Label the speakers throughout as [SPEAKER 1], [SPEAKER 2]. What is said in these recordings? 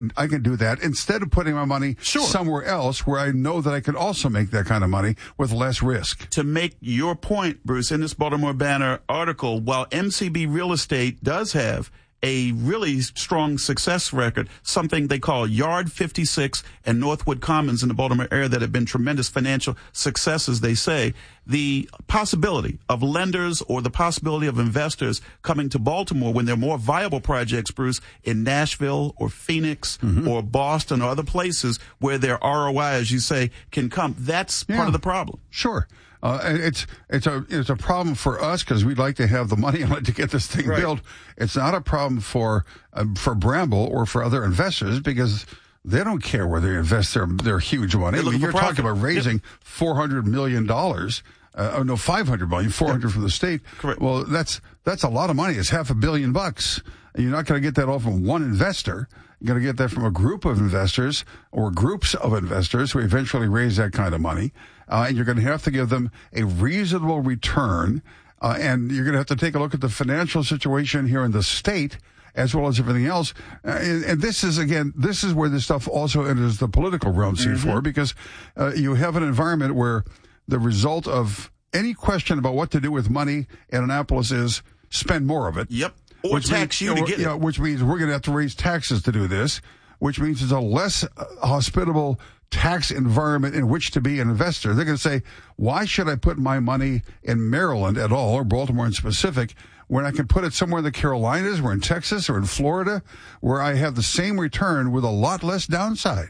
[SPEAKER 1] I can do that instead of putting my money somewhere else where I know that I could also make that kind of money with less risk.
[SPEAKER 2] To make your point, Bruce, in this Baltimore Banner article, while MCB Real Estate does have a really strong success record, something they call Yard 56 and Northwood Commons in the Baltimore area that have been tremendous financial successes, they say, the possibility of lenders or the possibility of investors coming to Baltimore when there are more viable projects, Bruce, in Nashville or Phoenix or Boston or other places where their ROI, as you say, can come. That's part of the problem.
[SPEAKER 1] Sure. It's a problem for us because we'd like to have the money on it to get this thing built. It's not a problem for Bramble or for other investors because they don't care where they invest their huge money. I mean, you're talking about raising $400 million. $500 million, 400 from the state.
[SPEAKER 2] Correct.
[SPEAKER 1] Well, that's a lot of money. It's $500 million. And you're not going to get that all from one investor. You're going to get that from a group of investors or groups of investors who eventually raise that kind of money. And you're going to have to give them a reasonable return. And you're going to have to take a look at the financial situation here in the state as well as everything else. And this is where this stuff also enters the political realm, C4, because you have an environment where the result of any question about what to do with money in Annapolis is spend more of it.
[SPEAKER 2] Yep. Or tax you to get it.
[SPEAKER 1] Which means we're going to have to raise taxes to do this, which means it's a less hospitable tax environment in which to be an investor. They're going to say, why should I put my money in Maryland at all, or Baltimore in specific, when I can put it somewhere in the Carolinas or in Texas or in Florida, where I have the same return with a lot less downside?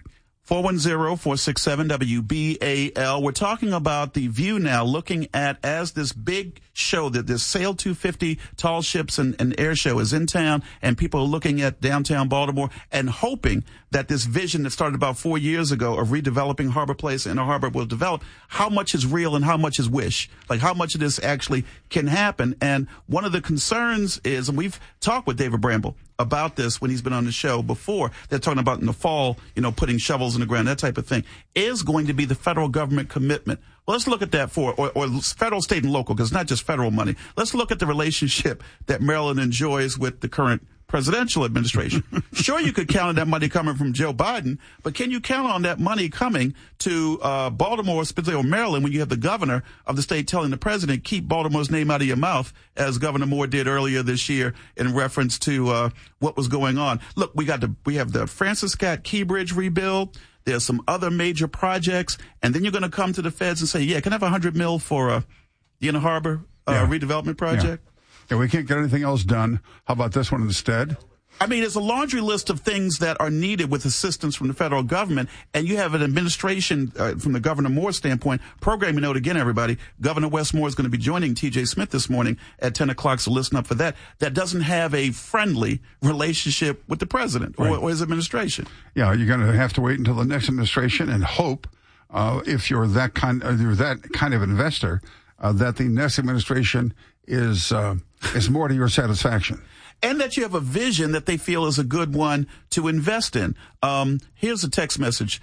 [SPEAKER 2] 410-467-WBAL. We're talking about the View now, looking at as this big show that this Sail 250 Tall Ships and Air Show is in town, and people are looking at downtown Baltimore and hoping that this vision that started about 4 years ago of redeveloping Harbor Place and Inner Harbor will develop. How much is real and how much is wish? Like how much of this actually can happen? And one of the concerns is, and we've talked with David Bramble about this when he's been on the show before, they're talking about in the fall, putting shovels in the ground, that type of thing, is going to be the federal government commitment. Well, let's look at that or federal, state, and local, because it's not just federal money. Let's look at the relationship that Maryland enjoys with the current presidential administration. Sure, you could count on that money coming from Joe Biden, but can you count on that money coming to Baltimore, specifically, or Maryland, when you have the governor of the state telling the president, keep Baltimore's name out of your mouth, as Governor Moore did earlier this year in reference to what was going on? Look, we have the Francis Scott Key Bridge rebuild. There's some other major projects, and then you're going to come to the feds and say, can I have $100 million for the Inner Harbor redevelopment project?
[SPEAKER 1] Yeah, we can't get anything else done. How about this one instead?
[SPEAKER 2] I mean, it's a laundry list of things that are needed with assistance from the federal government, and you have an administration from the Governor Moore standpoint. Programming note again, everybody, Governor Wes Moore is going to be joining T.J. Smith this morning at 10 o'clock, so listen up for that. That doesn't have a friendly relationship with the president or his administration. Yeah, you're going to have to wait until the next administration and hope, if you're that kind of investor, that the next administration is more to your satisfaction. And that you have a vision that they feel is a good one to invest in. Here's a text message,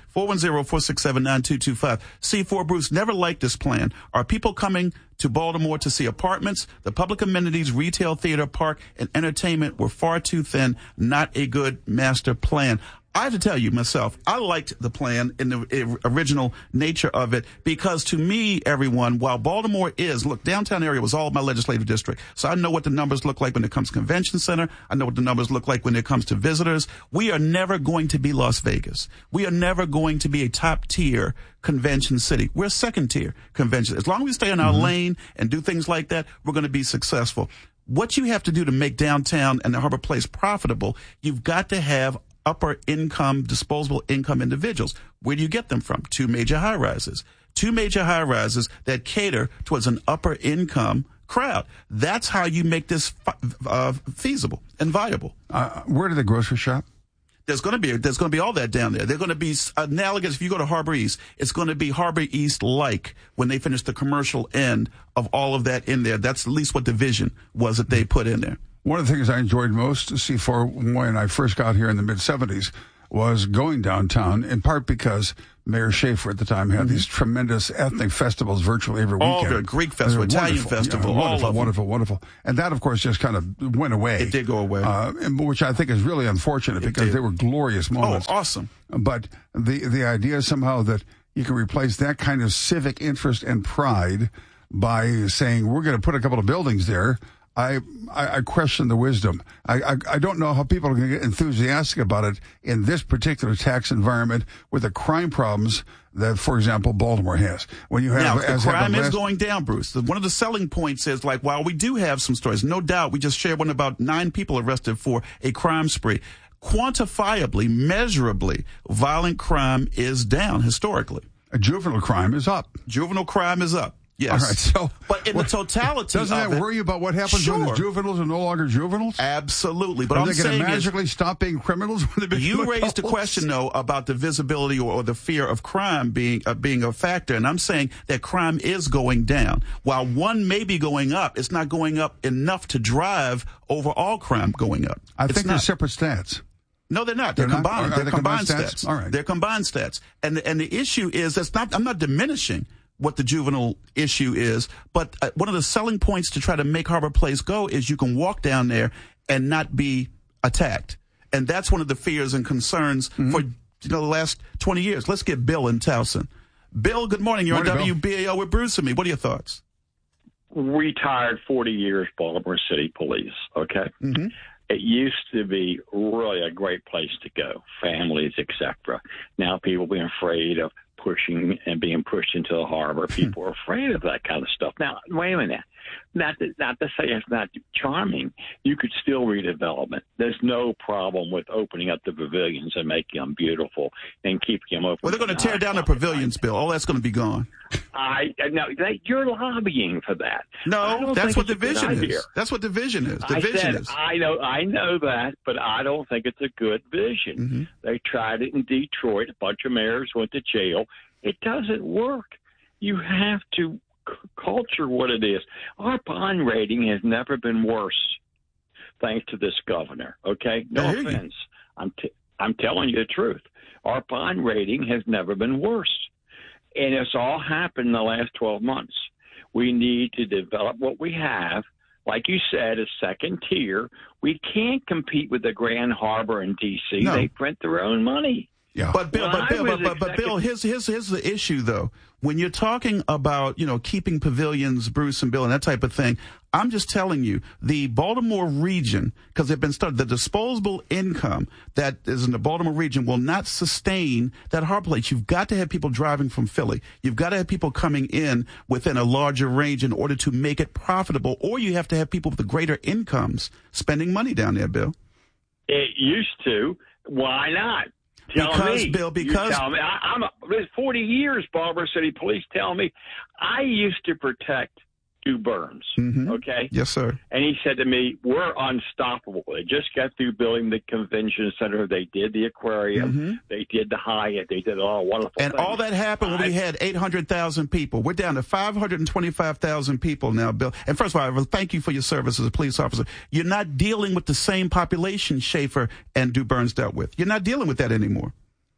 [SPEAKER 2] 410-467-9225. C4 Bruce, never liked this plan. Are people coming to Baltimore to see apartments? The public amenities, retail, theater, park, and entertainment were far too thin. Not a good master plan. I have to tell you myself, I liked the plan in the original nature of it because to me, everyone, while Baltimore downtown area was all my legislative district. So I know what the numbers look like when it comes to convention center. I know what the numbers look like when it comes to visitors. We are never going to be Las Vegas. We are never going to be a top tier convention city. We're a second tier convention. As long as we stay in our lane and do things like that, we're going to be successful. What you have to do to make downtown and the Harbor Place profitable, you've got to have upper income, disposable income individuals. Where do you get them from? Two major high rises that cater towards an upper income crowd. That's how you make this feasible and viable. Where do the grocery shop? There's going to be all that down there. They're going to be analogous. If you go to Harbor East, it's going to be Harbor East like when they finish the commercial end of all of that in there. That's at least what the vision was that they put in there. One of the things I enjoyed most, C4, when I first got here in the mid-'70s,
[SPEAKER 1] was going downtown, in part because Mayor Schaefer at the time had these tremendous ethnic festivals virtually every weekend.
[SPEAKER 2] All the Greek festival, Italian festival,
[SPEAKER 1] yeah,
[SPEAKER 2] all of them.
[SPEAKER 1] Wonderful. And that, of course, just kind of went away.
[SPEAKER 2] It did go away.
[SPEAKER 1] Which I think is really unfortunate because they were glorious moments.
[SPEAKER 2] Oh, awesome.
[SPEAKER 1] But the idea somehow that you can replace that kind of civic interest and pride by saying we're going to put a couple of buildings there, I question the wisdom. I don't know how people are going to get enthusiastic about it in this particular tax environment with the crime problems that, for example, Baltimore has. When you have
[SPEAKER 2] now, the crime is going down, Bruce. One of the selling points is, like, while we do have some stories, no doubt, we just shared one about 9 people arrested for a crime spree. Quantifiably, measurably, violent crime is down historically.
[SPEAKER 1] Juvenile crime is up.
[SPEAKER 2] Juvenile crime is up. Yes.
[SPEAKER 1] All right, so
[SPEAKER 2] but in the totality
[SPEAKER 1] doesn't that worry you about what happens when the juveniles are no longer juveniles?
[SPEAKER 2] Absolutely. But
[SPEAKER 1] are they going to magically stop being criminals when they become
[SPEAKER 2] you
[SPEAKER 1] adults?
[SPEAKER 2] raised a question, though, about the visibility or the fear of crime being a factor, and I'm saying that crime is going down. While one may be going up, it's not going up enough to drive overall crime going up.
[SPEAKER 1] I think they're separate stats.
[SPEAKER 2] No, they're not. They're combined. They're combined stats.
[SPEAKER 1] All right.
[SPEAKER 2] They're combined stats. And the issue is I'm not diminishing what the juvenile issue is, but one of the selling points to try to make Harbor Place go is you can walk down there and not be attacked. And that's one of the fears and concerns for the last 20 years. Let's get Bill in Towson. Bill, good morning. You're on WBAL with Bruce and me. What are your thoughts?
[SPEAKER 3] Retired 40 years Baltimore City Police, okay? Mm-hmm. It used to be really a great place to go, families, etc. Now people being afraid of being pushed into the harbor. People are afraid of that kind of stuff. Now, wait a minute. Not to say it's not charming. You could still redevelop it. There's no problem with opening up the pavilions and making them beautiful and keeping them open.
[SPEAKER 2] Well, they're going to tear down the pavilions, Bill. All that's going to be gone.
[SPEAKER 3] You're lobbying for that.
[SPEAKER 2] No, that's what the vision is. That's what the vision is.
[SPEAKER 3] I know that, but I don't think it's a good vision. Mm-hmm. They tried it in Detroit. A bunch of mayors went to jail. It doesn't work. You have to culture what it is. Our bond rating has never been worse, thanks to this governor. Okay, no offense. I'm telling you the truth. Our bond rating has never been worse, and it's all happened in the last 12 months. We need to develop what we have. Like you said, a second tier. We can't compete with the Grand Harbor in D.C. No. They print their own money.
[SPEAKER 1] Yeah.
[SPEAKER 2] But Bill, here's the issue though. When you're talking about, keeping pavilions, Bruce and Bill, and that type of thing, I'm just telling you, the Baltimore region, because they've been studied, the disposable income that is in the Baltimore region will not sustain that harbor place. You've got to have people driving from Philly. You've got to have people coming in within a larger range in order to make it profitable, or you have to have people with the greater incomes spending money down there, Bill.
[SPEAKER 3] It used to. Why not? Tell me.
[SPEAKER 2] Bill, because
[SPEAKER 3] tell me. I'm 40 years, Baltimore City Police tell me. I used to protect Stu Burns, okay?
[SPEAKER 2] Yes, sir.
[SPEAKER 3] And he said to me, we're unstoppable. They just got through building the convention center. They did the aquarium. They did the Hyatt. They did all wonderful
[SPEAKER 2] things. And all that happened when we had 800,000 people. We're down to 525,000 people now, Bill. And first of all, thank you for your service as a police officer. You're not dealing with the same population Schaefer and Stu Burns dealt with. You're not dealing with that anymore.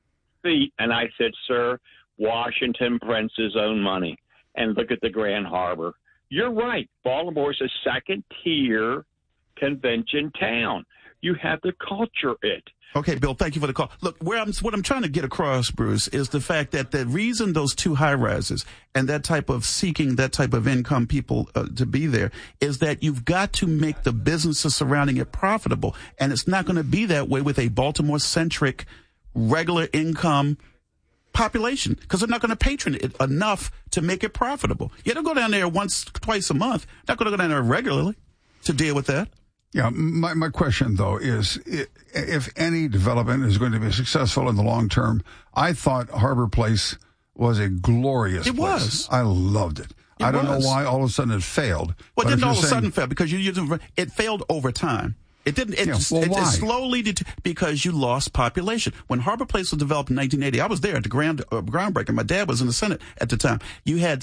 [SPEAKER 3] And I said, sir, Washington prints his own money. And look at the Grand Harbor. You're right. Baltimore's a second-tier convention town. You have to culture it.
[SPEAKER 2] Okay, Bill, thank you for the call. Look, what I'm trying to get across, Bruce, is the fact that the reason those two high-rises and that type of seeking that type of income people to be there is that you've got to make the businesses surrounding it profitable. And it's not going to be that way with a Baltimore-centric regular income population, because they're not going to patron it enough to make it profitable. You don't go down there twice a month. Not going to go down there regularly to deal with that.
[SPEAKER 1] Yeah, my question, though, is if any development is going to be successful in the long term, I thought Harbor Place was a glorious place. It was. I loved it. I don't know why all of a sudden it failed.
[SPEAKER 2] Well, it didn't all of a sudden fail, because it failed over time. It didn't. It slowly did, because you lost population. When Harbor Place was developed in 1980, I was there at the groundbreaking. My dad was in the Senate at the time. You had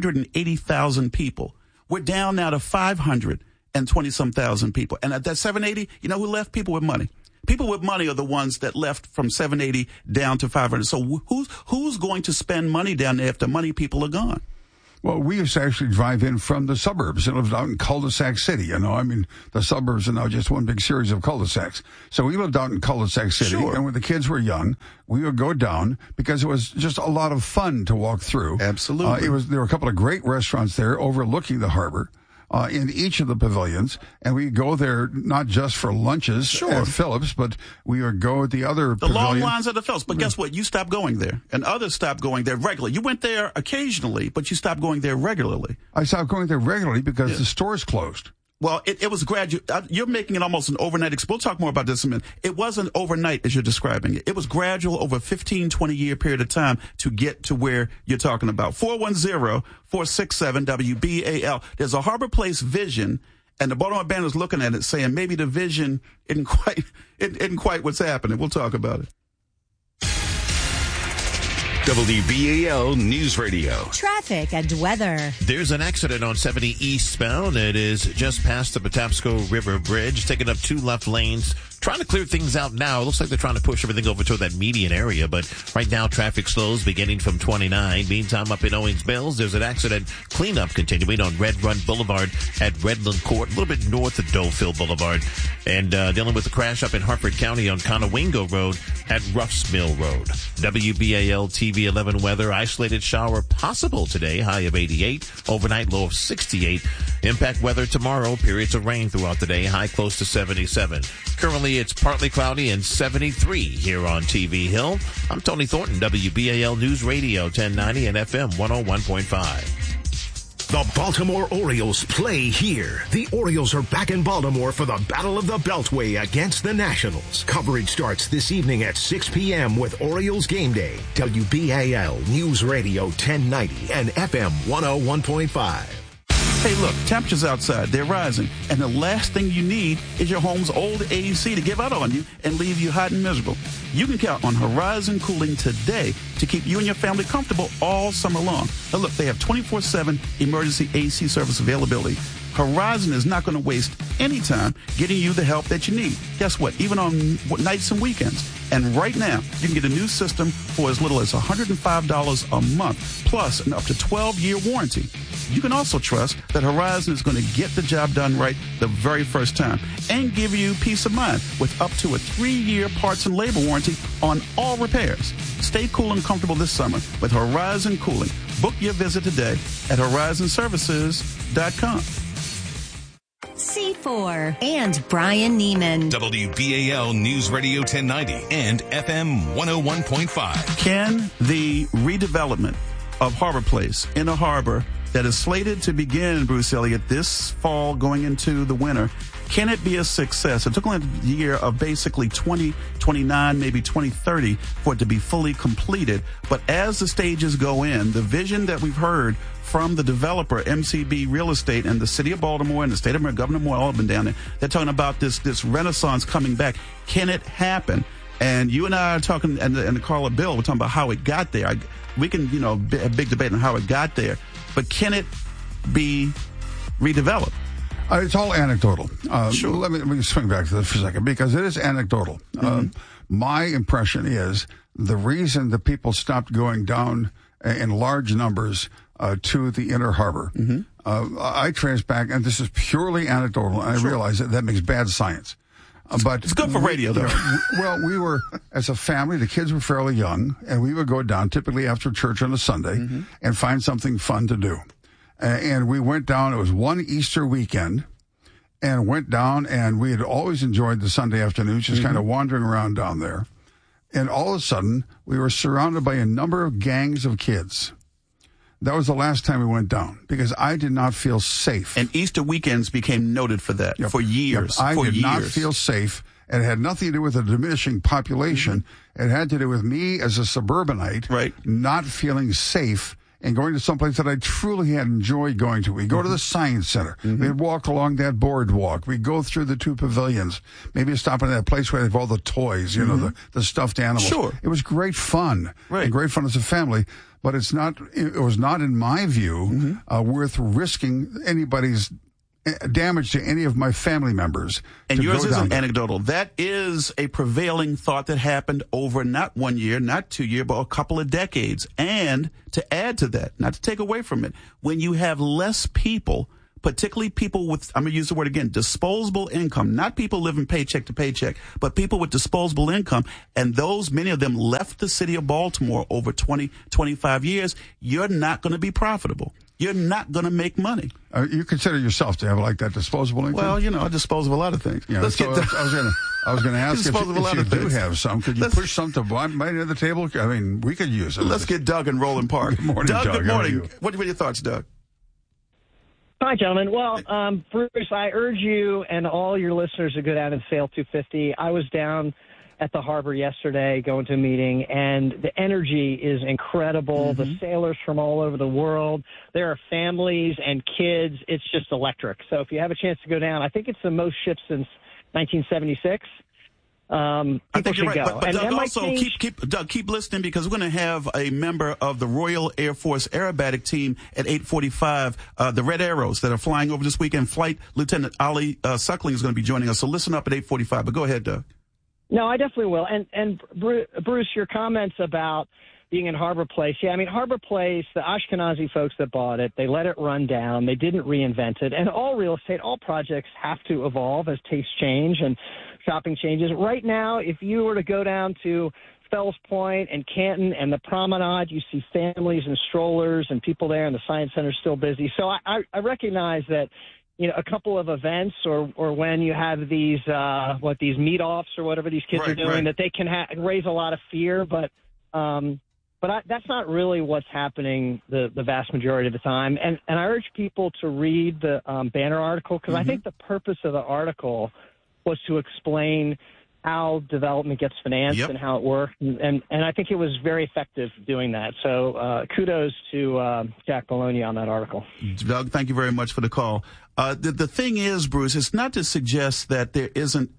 [SPEAKER 2] 780,000 people. We're down now to 520-some thousand people. And at that 780, you know who left? People with money. People with money are the ones that left from 780 down to 500. So who's going to spend money down there if the money people are gone?
[SPEAKER 1] Well, we used to actually drive in from the suburbs and lived out in cul-de-sac city, the suburbs are now just one big series of cul-de-sacs. So we lived out in cul-de-sac city,
[SPEAKER 2] Sure.
[SPEAKER 1] And when the kids were young, we would go down because it was just a lot of fun to walk through.
[SPEAKER 2] Absolutely.
[SPEAKER 1] There were a couple of great restaurants there overlooking the harbor. In each of the pavilions, and we go there not just for lunches at Phillips, but we would go at the other
[SPEAKER 2] The
[SPEAKER 1] pavilion.
[SPEAKER 2] long lines at the Phillips. But guess what? You stopped going there, and others stopped going there regularly. You went there occasionally, but you stopped going there regularly.
[SPEAKER 1] I stopped going there regularly because the stores closed.
[SPEAKER 2] Well, it was gradual. You're making it almost an overnight experience. We'll talk more about this in a minute. It wasn't overnight as you're describing it. It was gradual over a 15, 20-year period of time to get to where you're talking about. 410-467-WBAL. There's a Harbor Place vision, and the Baltimore Banner is looking at it saying maybe the vision isn't quite what's happening. We'll talk about it.
[SPEAKER 4] WBAL News Radio.
[SPEAKER 5] Traffic and weather.
[SPEAKER 6] There's an accident on 70 eastbound. It is just past the Patapsco River Bridge, taking up 2 left lanes. Trying to clear things out now. It looks like they're trying to push everything over to that median area, but right now traffic slows beginning from 29. Meantime, up in Owings Mills, there's an accident cleanup continuing on Red Run Boulevard at Redland Court, a little bit north of Dolefield Boulevard, and dealing with a crash up in Hartford County on Conowingo Road at Ruffs Mill Road. WBAL TV 11 weather, isolated shower possible today, high of 88, overnight low of 68. Impact weather tomorrow, periods of rain throughout the day, high close to 77. Currently, it's partly cloudy and 73 here on TV Hill. I'm Tony Thornton, WBAL News Radio 1090 and FM 101.5.
[SPEAKER 7] The Baltimore Orioles play here. The Orioles are back in Baltimore for the Battle of the Beltway against the Nationals. Coverage starts this evening at 6 p.m. with Orioles Game Day. WBAL News Radio 1090 and FM 101.5.
[SPEAKER 2] Hey, look, temperatures outside, they're rising, and the last thing you need is your home's old AC to give out on you and leave you hot and miserable. You can count on Horizon Cooling today to keep you and your family comfortable all summer long. Now, look, they have 24/7 emergency AC service availability. Horizon is not going to waste any time getting you the help that you need. Guess what? Even on nights and weekends. And right now, you can get a new system for as little as $105 a month, plus an up to 12-year warranty. You can also trust that Horizon is going to get the job done right the very first time and give you peace of mind with up to a 3-year parts and labor warranty on all repairs. Stay cool and comfortable this summer with Horizon Cooling. Book your visit today at horizonservices.com.
[SPEAKER 5] C4 and Brian Neiman.
[SPEAKER 4] WBAL News Radio 1090 and FM 101.5.
[SPEAKER 2] Can the redevelopment of Harbor Place in a harbor that is slated to begin, Bruce Elliott, this fall going into the winter, can it be a success? It took only a year of basically 2029, maybe 2030 for it to be fully completed. But as the stages go in, the vision that we've heard from the developer, MCB Real Estate, and the city of Baltimore and the state of Maryland, Governor Moore, all have been down there. They're talking about this renaissance coming back. Can it happen? And you and I are talking, and the caller Bill, we're talking about how it got there. We can, a big debate on how it got there. But can it be redeveloped?
[SPEAKER 1] It's all anecdotal.
[SPEAKER 2] Sure.
[SPEAKER 1] Let me swing back to this for a second because it is anecdotal. My impression is the reason that people stopped going down in large numbers to the inner harbor. I trace back, and this is purely anecdotal, and I realize that makes bad science. But
[SPEAKER 2] it's good for radio, though.
[SPEAKER 1] Well, we were, as a family, the kids were fairly young, and we would go down typically after church on a Sunday and find something fun to do. And we went down, it was one Easter weekend, and went down, and we had always enjoyed the Sunday afternoons, just kind of wandering around down there. And all of a sudden, we were surrounded by a number of gangs of kids. That was the last time we went down because I did not feel safe.
[SPEAKER 2] And Easter weekends became noted for that for years.
[SPEAKER 1] I did not feel safe. It had nothing to do with a diminishing population. It had to do with me as a suburbanite not feeling safe and going to someplace that I truly had enjoyed going to. We'd go to the Science Center. We'd walk along that boardwalk. We'd go through the 2 pavilions. Maybe stop in that place where they have all the toys, the stuffed animals.
[SPEAKER 2] Sure.
[SPEAKER 1] It was great fun. And great fun as a family. But it was not, in my view, worth risking anybody's damage to any of my family members.
[SPEAKER 2] And yours isn't anecdotal. That is a prevailing thought that happened over not 1 year, not 2 years, but a couple of decades. And to add to that, not to take away from it, when you have less people, particularly people with, I'm going to use the word again, disposable income, not people living paycheck to paycheck, but people with disposable income, and those, many of them left the city of Baltimore over 20, 25 years, you're not going to be profitable. You're not going to make money.
[SPEAKER 1] You consider yourself to have like that disposable income?
[SPEAKER 2] Well, I dispose of a lot of things.
[SPEAKER 1] Yeah, I was going to ask if you do have some. Could you push some to right near the table? I mean, we could use it.
[SPEAKER 2] Let's get Doug in Roland Park.
[SPEAKER 1] Good morning,
[SPEAKER 2] Doug. Good morning.
[SPEAKER 1] You?
[SPEAKER 2] What are your thoughts, Doug?
[SPEAKER 8] Hi, gentlemen. Well, Bruce, I urge you and all your listeners to go down and sail 250. I was down at the harbor yesterday going to a meeting, and the energy is incredible. The sailors from all over the world, there are families and kids. It's just electric. So if you have a chance to go down, I think it's the most ships since 1976.
[SPEAKER 2] I think you're right.
[SPEAKER 8] Go.
[SPEAKER 2] But Doug, also keep listening, because we're going to have a member of the Royal Air Force aerobatic team at 8:45, the Red Arrows that are flying over this weekend. Flight Lieutenant Ali Suckling is going to be joining us. So listen up at 8:45. But go ahead, Doug.
[SPEAKER 8] No, I definitely will. And Bruce, your comments about being in Harbor Place. Yeah, I mean, Harbor Place, the Ashkenazi folks that bought it, they let it run down. They didn't reinvent it. And all real estate, all projects have to evolve as tastes change and shopping changes. Right now, if you were to go down to Fells Point and Canton and the Promenade, you see families and strollers and people there, and the Science Center's still busy. So I recognize that, a couple of events or when you have these these meet-offs or whatever these kids are doing, that they can raise a lot of fear, but that's not really what's happening the vast majority of the time. And I urge people to read the Banner article, because I think the purpose of the article was to explain how development gets financed and how it works. And I think it was very effective doing that. So kudos to Jack Maloney on that article.
[SPEAKER 2] Doug, thank you very much for the call. The thing is, Bruce, it's not to suggest that there isn't,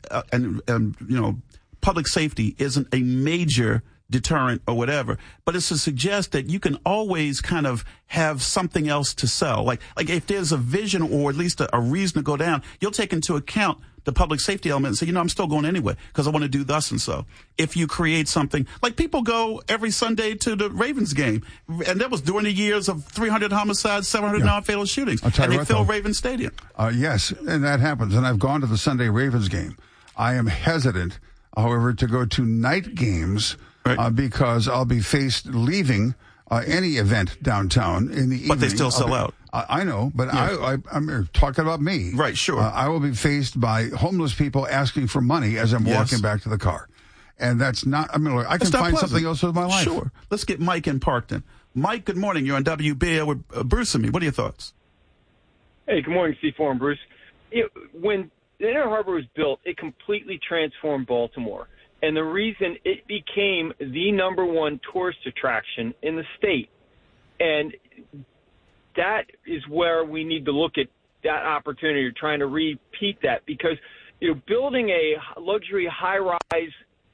[SPEAKER 2] public safety isn't a major deterrent or whatever, but it's to suggest that you can always kind of have something else to sell. Like if there's a vision or at least a reason to go down, you'll take into account the public safety element and say, I'm still going anyway because I want to do thus and so. If you create something, like people go every Sunday to the Ravens game, and that was during the years of 300 homicides, 700 non-fatal shootings, and they fill Ravens Stadium.
[SPEAKER 1] Yes, and that happens. And I've gone to the Sunday Ravens game. I am hesitant, however, to go to night games because I'll be faced leaving any event downtown in the evening.
[SPEAKER 2] But they still sell out.
[SPEAKER 1] I know, but I'm talking about me.
[SPEAKER 2] Right, sure.
[SPEAKER 1] I will be faced by homeless people asking for money as I'm walking back to the car. And that's not, I can find something else with my life.
[SPEAKER 2] Sure. Let's get Mike in Parkton. Mike, good morning. You're on WBAL with Bruce and me. What are your thoughts?
[SPEAKER 9] Hey, good morning, C4 and Bruce. When the Inner Harbor was built, it completely transformed Baltimore. And the reason it became the number one tourist attraction in the state. And that is where we need to look at that opportunity, or trying to repeat that, because building a luxury high-rise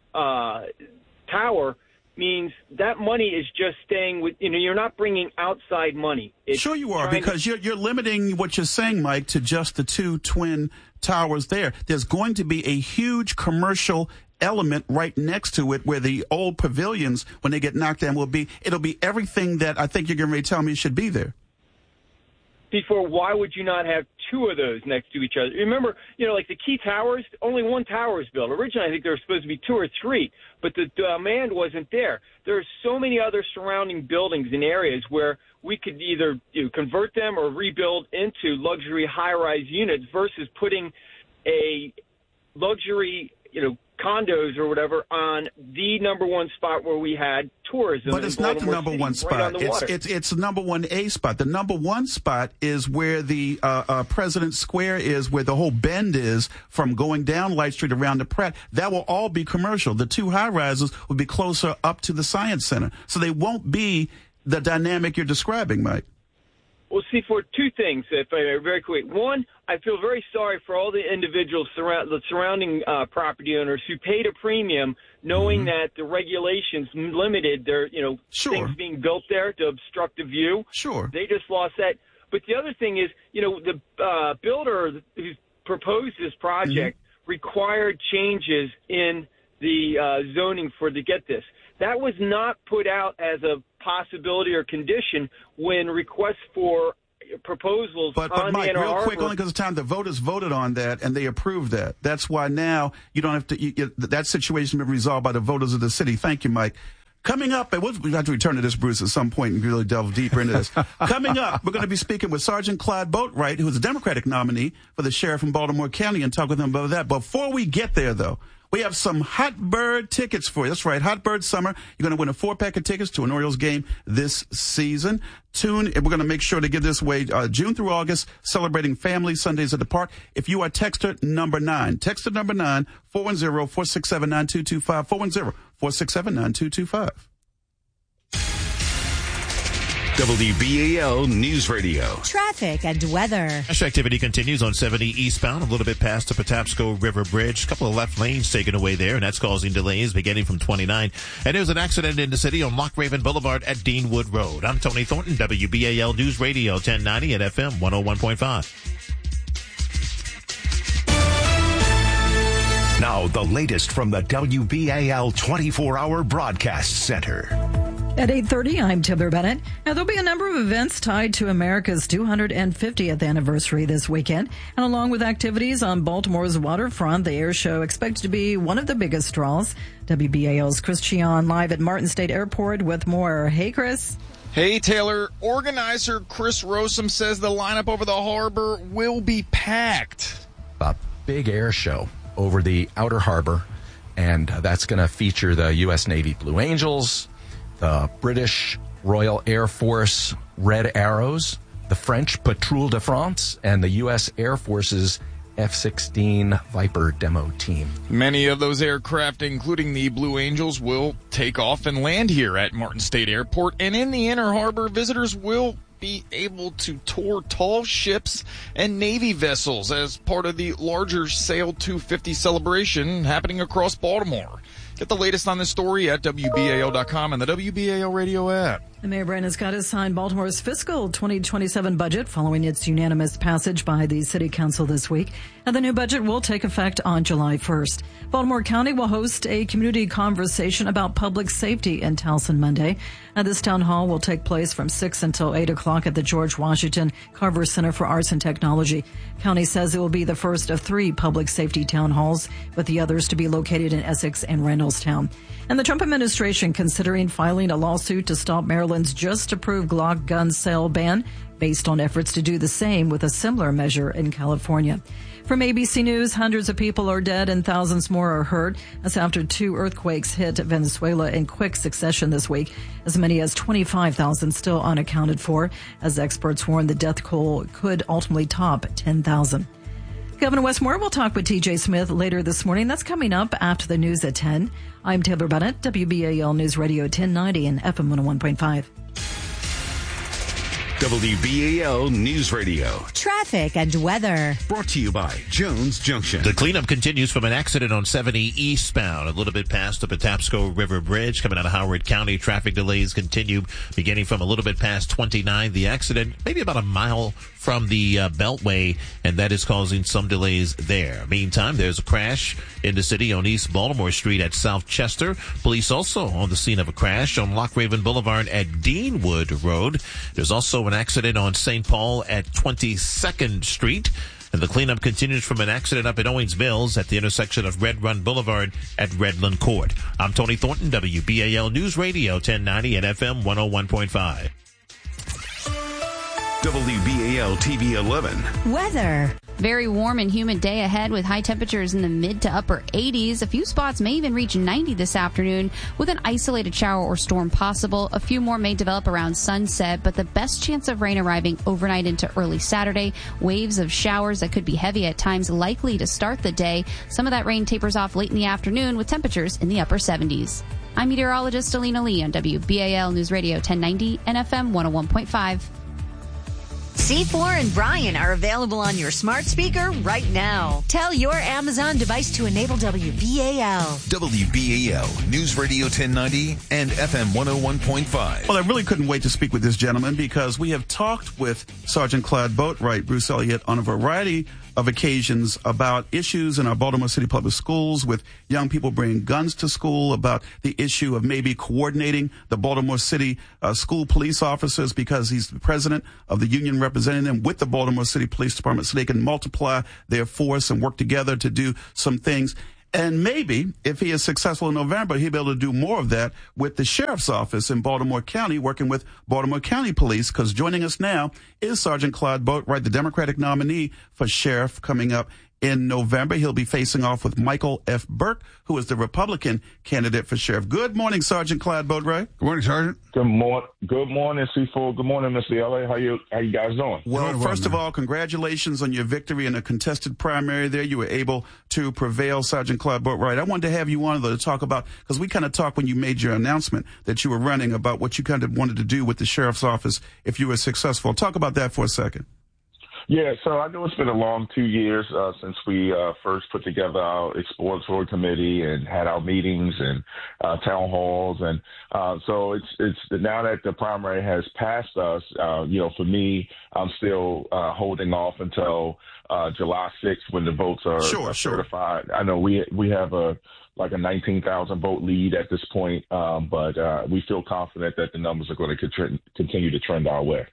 [SPEAKER 9] tower means that money is just staying with, you're not bringing outside money.
[SPEAKER 2] Sure you are, because you're limiting what you're saying, Mike, to just the two twin towers there. There's going to be a huge commercial element right next to it where the old pavilions, when they get knocked down, it'll be everything that I think you're going to tell me should be there.
[SPEAKER 9] Before, why would you not have two of those next to each other? Remember, like the Key Towers, only one tower was built. Originally, I think there were supposed to be two or three, but the demand wasn't there. There are so many other surrounding buildings and areas where we could either convert them or rebuild into luxury high-rise units versus putting a luxury, condos or whatever on the number one spot where we had tourism.
[SPEAKER 2] But it's not the number one spot. It's the number 1A spot. The number one spot is where the President Square is, where the whole bend is from going down Light Street around the Pratt. That will all be commercial. The two high rises will be closer up to the Science Center. So they won't be the dynamic you're describing, Mike.
[SPEAKER 9] Well, see, for two things, if I very quick. One, I feel very sorry for all the individuals, the surrounding property owners who paid a premium knowing that the regulations limited their, things being built there to obstruct the view.
[SPEAKER 2] Sure.
[SPEAKER 9] They just lost that. But the other thing is, the builder who proposed this project required changes in the zoning to get this. That was not put out as a possibility or condition when requests for proposals
[SPEAKER 2] but
[SPEAKER 9] on
[SPEAKER 2] Mike,
[SPEAKER 9] the Inner
[SPEAKER 2] real
[SPEAKER 9] Harbor.
[SPEAKER 2] quick, only because of time, the voters voted on that and they approved that. That's why now you don't have to. That situation has been resolved by the voters of the city. Thank you, Mike. Coming up, and we'll have to return to this, Bruce, at some point and really delve deeper into this. Coming up, we're going to be speaking with Sergeant Clyde Boatwright, who is a Democratic nominee for the sheriff in Baltimore County, and talk with him about that. Before we get there, though, we have some Hot Bird tickets for you. That's right, Hot Bird Summer. You're going to win a 4-pack of tickets to an Orioles game this season. And we're going to make sure to give this away June through August, celebrating Family Sundays at the Park. If you are texter number 9, 410-467-9225, 410-467-9225.
[SPEAKER 4] WBAL News Radio.
[SPEAKER 5] Traffic and weather.
[SPEAKER 6] Crash activity continues on 70 eastbound, a little bit past the Patapsco River Bridge. A couple of left lanes taken away there, and that's causing delays beginning from 29. And there's an accident in the city on Loch Raven Boulevard at Deanwood Road. I'm Tony Thornton, WBAL News Radio 1090 at FM 101.5.
[SPEAKER 7] Now, the latest from the WBAL 24-hour broadcast center.
[SPEAKER 10] At 8:30, I'm Taylor Bennett. Now, there'll be a number of events tied to America's 250th anniversary this weekend. And along with activities on Baltimore's waterfront, the air show expected to be one of the biggest draws. WBAL's Chris Chion live at Martin State Airport with more. Hey, Chris.
[SPEAKER 11] Hey, Taylor. Organizer Chris Rossum says the lineup over the harbor will be packed.
[SPEAKER 12] A big air show over the outer harbor, and that's going to feature the U.S. Navy Blue Angels, the British Royal Air Force Red Arrows, the French Patrouille de France, and the U.S. Air Force's F-16 Viper demo team.
[SPEAKER 11] Many of those aircraft, including the Blue Angels, will take off and land here at Martin State Airport. And in the Inner Harbor, visitors will be able to tour tall ships and Navy vessels as part of the larger Sail 250 celebration happening across Baltimore. Get the latest on this story at WBAL.com and the WBAL radio app.
[SPEAKER 10] The Mayor Brandon Scott has signed Baltimore's fiscal 2027 budget following its unanimous passage by the City Council this week. And the new budget will take effect on July 1st. Baltimore County will host a community conversation about public safety in Towson Monday. And this town hall will take place from 6 until 8 o'clock at the George Washington Carver Center for Arts and Technology. County says it will be the first of 3 public safety town halls, with the others to be located in Essex and Randallstown. And the Trump administration considering filing a lawsuit to stop Maryland's just-approved Glock gun sale ban based on efforts to do the same with a similar measure in California. From ABC News, hundreds of people are dead and thousands more are hurt. That's after 2 earthquakes hit Venezuela in quick succession this week. As many as 25,000 still unaccounted for, as experts warn the death toll could ultimately top 10,000. Governor Wes Moore will talk with TJ Smith later this morning. That's coming up after the news at 10. I'm Taylor Bennett, WBAL News Radio 1090 and FM 101.5.
[SPEAKER 4] WBAL News Radio.
[SPEAKER 5] Traffic and weather.
[SPEAKER 4] Brought to you by Jones Junction.
[SPEAKER 6] The cleanup continues from an accident on 70 eastbound, a little bit past the Patapsco River Bridge. Coming out of Howard County, traffic delays continue beginning from a little bit past 29. The accident, maybe about a mile from the Beltway, and that is causing some delays there. Meantime, there's a crash in the city on East Baltimore Street at South Chester. Police also on the scene of a crash on Loch Raven Boulevard at Deanwood Road. There's also an accident on St. Paul at 22nd Street. And the cleanup continues from an accident up at Owings Mills at the intersection of Red Run Boulevard at Redland Court. I'm Tony Thornton, WBAL News Radio 1090 and FM 101.5.
[SPEAKER 4] WBAL TV 11.
[SPEAKER 5] Weather.
[SPEAKER 13] Very warm and humid day ahead with high temperatures in the mid to upper 80s. A few spots may even reach 90 this afternoon with an isolated shower or storm possible. A few more may develop around sunset, but the best chance of rain arriving overnight into early Saturday. Waves of showers that could be heavy at times likely to start the day. Some of that rain tapers off late in the afternoon with temperatures in the upper 70s. I'm meteorologist Alina Lee on WBAL News Radio 1090 and FM 101.5.
[SPEAKER 14] C4 and Brian are available on your smart speaker right now. Tell your Amazon device to enable WBAL.
[SPEAKER 15] WBAL, News Radio 1090 and FM 101.5.
[SPEAKER 2] Well, I really couldn't wait to speak with this gentleman because we have talked with Sergeant Clyde Boatwright, Bruce Elliott, on a variety of occasions about issues in our Baltimore City public schools with young people bringing guns to school, about the issue of maybe coordinating the Baltimore City school police officers because he's the president of the union representing them with the Baltimore City Police Department so they can multiply their force and work together to do some things. And maybe if he is successful in November, he'll be able to do more of that with the sheriff's office in Baltimore County, working with Baltimore County Police, because joining us now is Sergeant Clyde Boatwright, the Democratic nominee for sheriff coming up in November. He'll be facing off with Michael F. Burke, who is the Republican candidate for sheriff. Good morning, Sergeant Clyde Boatwright.
[SPEAKER 1] Good morning, Sergeant.
[SPEAKER 16] Good morning, C4. Good morning, Mr. LA. How you guys doing?
[SPEAKER 2] Well, first of all, congratulations on your victory in a contested primary there. You were able to prevail, Sergeant Clyde Boatwright. I wanted to have you on, though, to talk about, because we kind of talked when you made your announcement that you were running, about what you kind of wanted to do with the sheriff's office if you were successful. Talk about that for a second.
[SPEAKER 16] Yeah, so I know it's been a long 2 years since we first put together our exploratory committee and had our meetings and town halls, and so it's now that the primary has passed us. For me, I'm still holding off until July 6th when the votes are certified. I know we have a 19,000 vote lead at this point, but we feel confident that the numbers are going to continue to trend our way.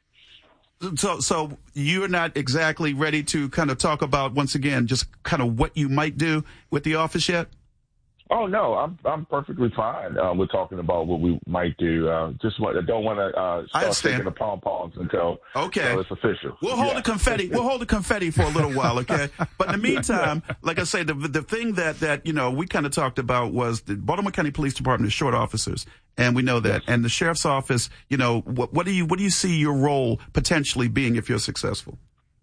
[SPEAKER 2] So you're not exactly ready to kind of talk about, once again, just kind of what you might do with the office yet?
[SPEAKER 16] Oh, no, I'm perfectly fine with talking about what we might do. I don't want to start taking the pom-poms until it's official.
[SPEAKER 2] We'll hold the confetti. We'll hold the confetti for a little while, okay? But in the meantime, like I say, the thing that we kind of talked about was the Baltimore County Police Department is short officers, and we know that. And the sheriff's office, what do you see your role potentially being if you're successful?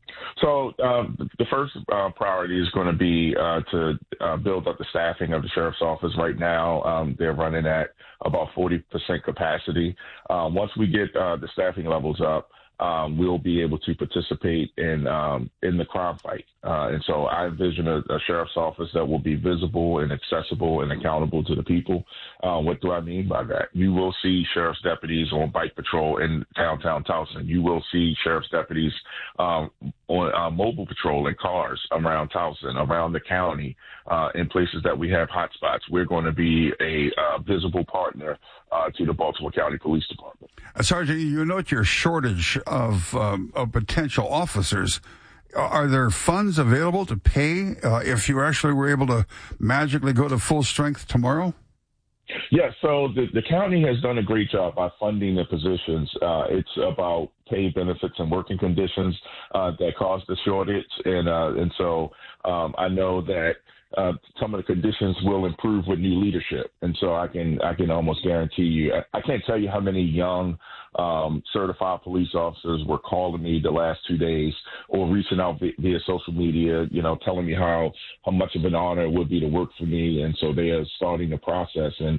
[SPEAKER 16] So the first priority is going to be to build up the staffing of the sheriff's office. Right now, they're running at about 40% capacity. Once we get the staffing levels up, we'll be able to participate in the crime fight. And so I envision a sheriff's office that will be visible and accessible and accountable to the people. What do I mean by that? You will see sheriff's deputies on bike patrol in downtown Towson. You will see sheriff's deputies on mobile patrol in cars around Towson, around the county, in places that we have hot spots. We're going to be a visible partner to the Baltimore County Police Department.
[SPEAKER 1] Sergeant, you note your shortage of potential officers. Are there funds available to pay if you actually were able to magically go to full strength tomorrow?
[SPEAKER 16] Yeah, so the county has done a great job by funding the positions. It's about pay, benefits, and working conditions that cause the shortage, and so I know that some of the conditions will improve with new leadership, and so I can almost guarantee you. I can't tell you how many young certified police officers were calling me the last 2 days or reaching out via social media, telling me how much of an honor it would be to work for me, and so they are starting the process. And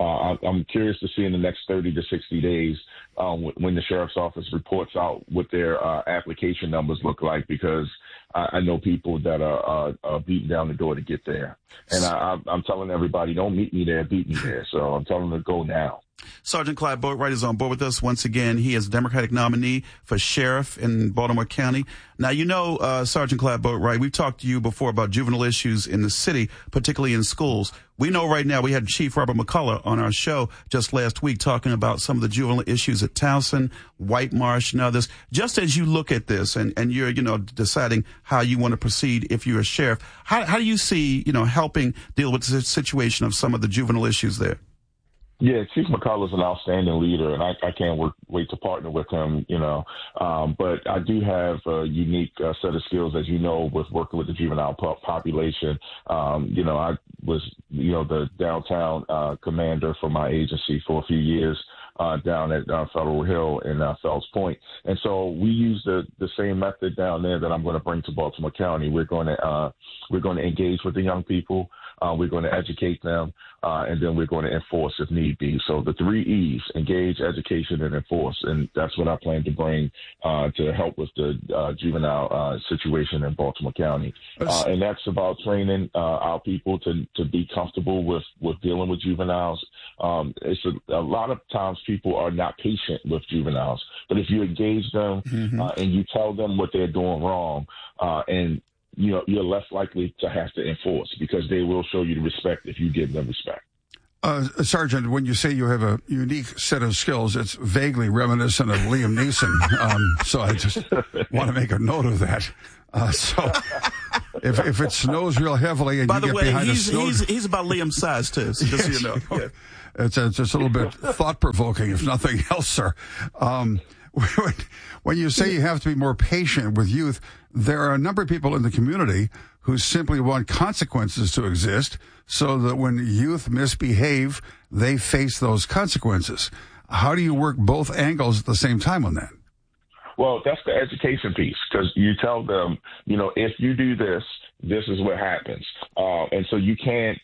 [SPEAKER 16] I'm curious to see in the next 30 to 60 days when the sheriff's office reports out what their application numbers look like, because I know people that are beating down the door to get there. And I'm telling everybody, don't meet me there, beat me there. So I'm telling them to go now.
[SPEAKER 2] Sergeant Clyde Boatwright is on board with us once again. He is a Democratic nominee for sheriff in Baltimore County. Now, Sergeant Clyde Boatwright, we've talked to you before about juvenile issues in the city, particularly in schools. We know right now we had Chief Robert McCullough on our show just last week talking about some of the juvenile issues at Towson, White Marsh, and others. Just as you look at this and you're, deciding how you want to proceed if you're a sheriff, how do you see, helping deal with the situation of some of the juvenile issues there?
[SPEAKER 16] Yeah, Chief McCullough is an outstanding leader, and I can't wait to partner with him, But I do have a unique set of skills, as you know, with working with the juvenile population. I was, the downtown commander for my agency for a few years down at Federal Hill in Fells Point. And so we use the same method down there that I'm going to bring to Baltimore County. We're going to engage with the young people. We're going to educate them, and then we're going to enforce if need be. So the 3 E's: engage, education, and enforce. And that's what I plan to bring to help with the juvenile situation in Baltimore County. And that's about training our people to be comfortable with dealing with juveniles. It's a lot of times people are not patient with juveniles, but if you engage them and you tell them what they're doing wrong, and you're less likely to have to enforce, because they will show you the respect if you give them respect.
[SPEAKER 1] Sergeant, when you say you have a unique set of skills, it's vaguely reminiscent of Liam Neeson. So I just want to make a note of that. So if it snows real heavily and
[SPEAKER 2] by
[SPEAKER 1] you
[SPEAKER 2] the
[SPEAKER 1] get
[SPEAKER 2] way,
[SPEAKER 1] behind
[SPEAKER 2] he's about Liam's size too, so just so you know. Yeah.
[SPEAKER 1] It's just a little bit thought-provoking, if nothing else, sir. When you say you have to be more patient with youth, there are a number of people in the community who simply want consequences to exist so that when youth misbehave, they face those consequences. How do you work both angles at the same time on that?
[SPEAKER 16] Well, that's the education piece, because you tell them, if you do this, this is what happens. And so you can't,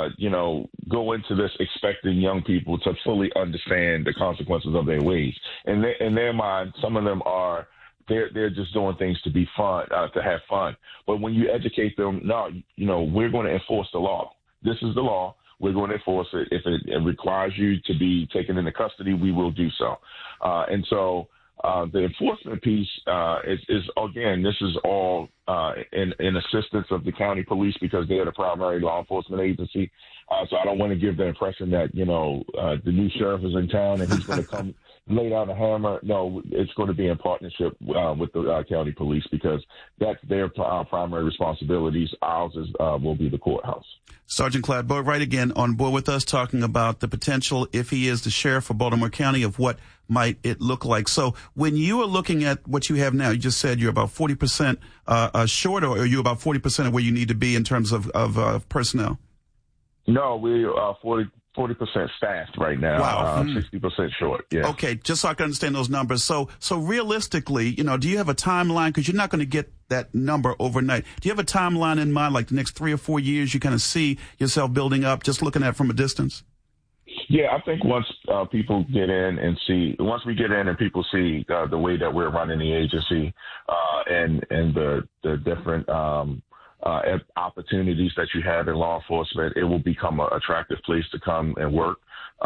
[SPEAKER 16] go into this expecting young people to fully understand the consequences of their ways. And in their mind, some of them are, they're just doing things to be fun, to have fun. But when you educate them, no, we're going to enforce the law. This is the law. We're going to enforce it. If it requires you to be taken into custody, we will do so. And so the enforcement piece is again, this is all in assistance of the county police, because they are the primary law enforcement agency. So I don't want to give the impression that, the new sheriff is in town and he's going to come lay down a hammer. No, it's going to be in partnership with the county police, because that's their primary responsibilities. Ours will be the courthouse.
[SPEAKER 2] Sergeant Clyde Boyd, right again, on board with us, talking about the potential, if he is the sheriff of Baltimore County, of what might it look like. So when you are looking at what you have now, you just said you're about 40% short, or are you about 40% of where you need to be in terms of personnel?
[SPEAKER 16] No, we are 40% staffed right now.
[SPEAKER 2] Wow.
[SPEAKER 16] 60% short. Yeah.
[SPEAKER 2] Okay, just so I can understand those numbers. So realistically, do you have a timeline? Because you're not going to get that number overnight. Do you have a timeline in mind, like the next 3 or 4 years, you kind of see yourself building up, just looking at it from a distance?
[SPEAKER 16] Yeah, I think once people get in and see, once we get in and people see the way that we're running the agency and the different opportunities that you have in law enforcement, it will become an attractive place to come and work.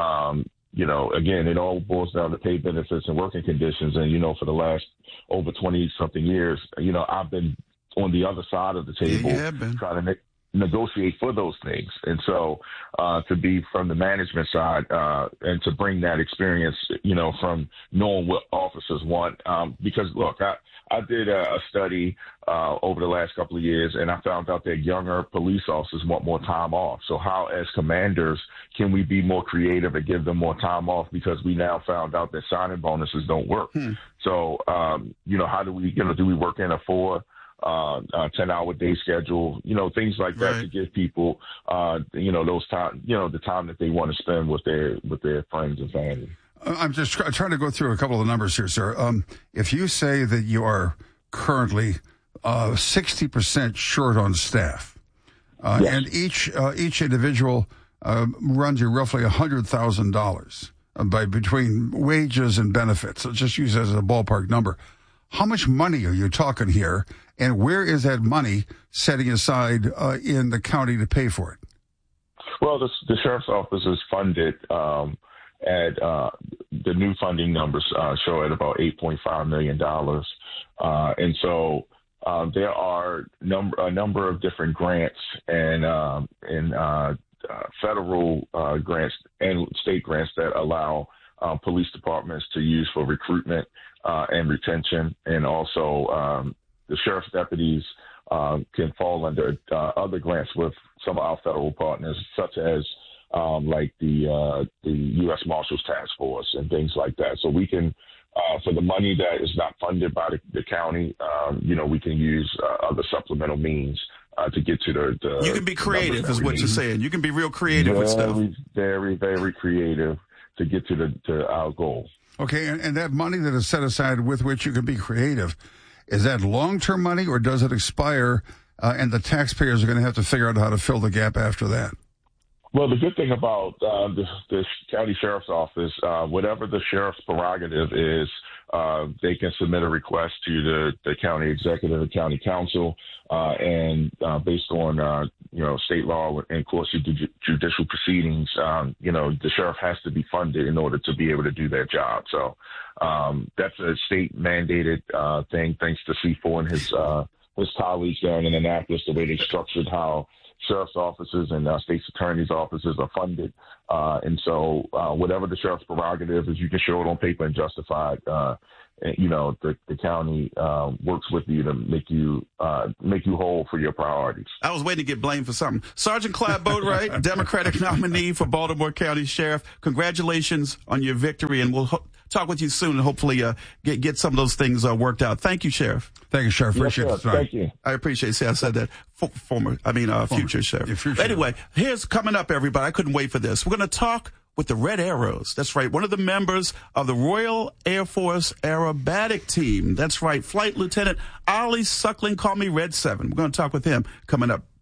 [SPEAKER 16] Again, it all boils down to pay benefits and working conditions. And, for the last over 20-something years, I've been on the other side of the table trying to negotiate for those things. And so to be from the management side and to bring that experience, from knowing what officers want. Because, look, I did a study over the last couple of years, and I found out that younger police officers want more time off. So how, as commanders, can we be more creative and give them more time off? Because we now found out that signing bonuses don't work. So, how do we, do we work in a 10-hour day schedule, things like that, to give people, those time, the time that they want to spend with their friends and family.
[SPEAKER 1] I'm just trying to go through a couple of numbers here, sir. If you say that you are currently 60% short on staff, and each individual runs you roughly $100,000 by between wages and benefits. So just use that as a ballpark number. How much money are you talking here, and where is that money setting aside in the county to pay for it?
[SPEAKER 16] Well, the sheriff's office is funded at the new funding numbers show at about $8.5 million. And so there are a number of different grants and federal grants and state grants that allow police departments to use for recruitment and retention. And also the sheriff's deputies can fall under other grants with some of our federal partners, such as like the U.S. Marshals Task Force and things like that. So we can, for the money that is not funded by the county, we can use other supplemental means to get to the
[SPEAKER 2] you can be creative, is what you're saying. You can be real creative with stuff.
[SPEAKER 16] Very, very creative to get to our goal.
[SPEAKER 1] Okay, and that money that is set aside with which you can be creative, is that long-term money, or does it expire and the taxpayers are going to have to figure out how to fill the gap after that.
[SPEAKER 16] Well, the good thing about the county sheriff's office, whatever the sheriff's prerogative is, they can submit a request to the county executive and county council, and based on state law and course judicial proceedings, the sheriff has to be funded in order to be able to do their job. So that's a state mandated thing. Thanks to C4 and his colleagues there in Annapolis, the way they structured how sheriff's offices and state's attorney's offices are funded. And so whatever the sheriff's prerogative is, you can show it on paper and justify it. The county works with you to make you whole for your priorities.
[SPEAKER 2] I was waiting to get blamed for something. Sergeant Clyde Boatwright, Democratic nominee for Baltimore County Sheriff. Congratulations on your victory, and we'll talk with you soon and hopefully get some of those things worked out. Thank you, Sheriff.
[SPEAKER 1] Thank you, Sheriff. Appreciate it.
[SPEAKER 16] Thank you.
[SPEAKER 2] I appreciate it. See, I said that. Future Sheriff.
[SPEAKER 1] Yeah, future
[SPEAKER 2] anyway, here's coming up, everybody. I couldn't wait for this. We're going to talk with the Red Arrows. That's right. One of the members of the Royal Air Force Aerobatic Team. That's right. Flight Lieutenant Ollie Suckling, call me Red 7. We're going to talk with him coming up.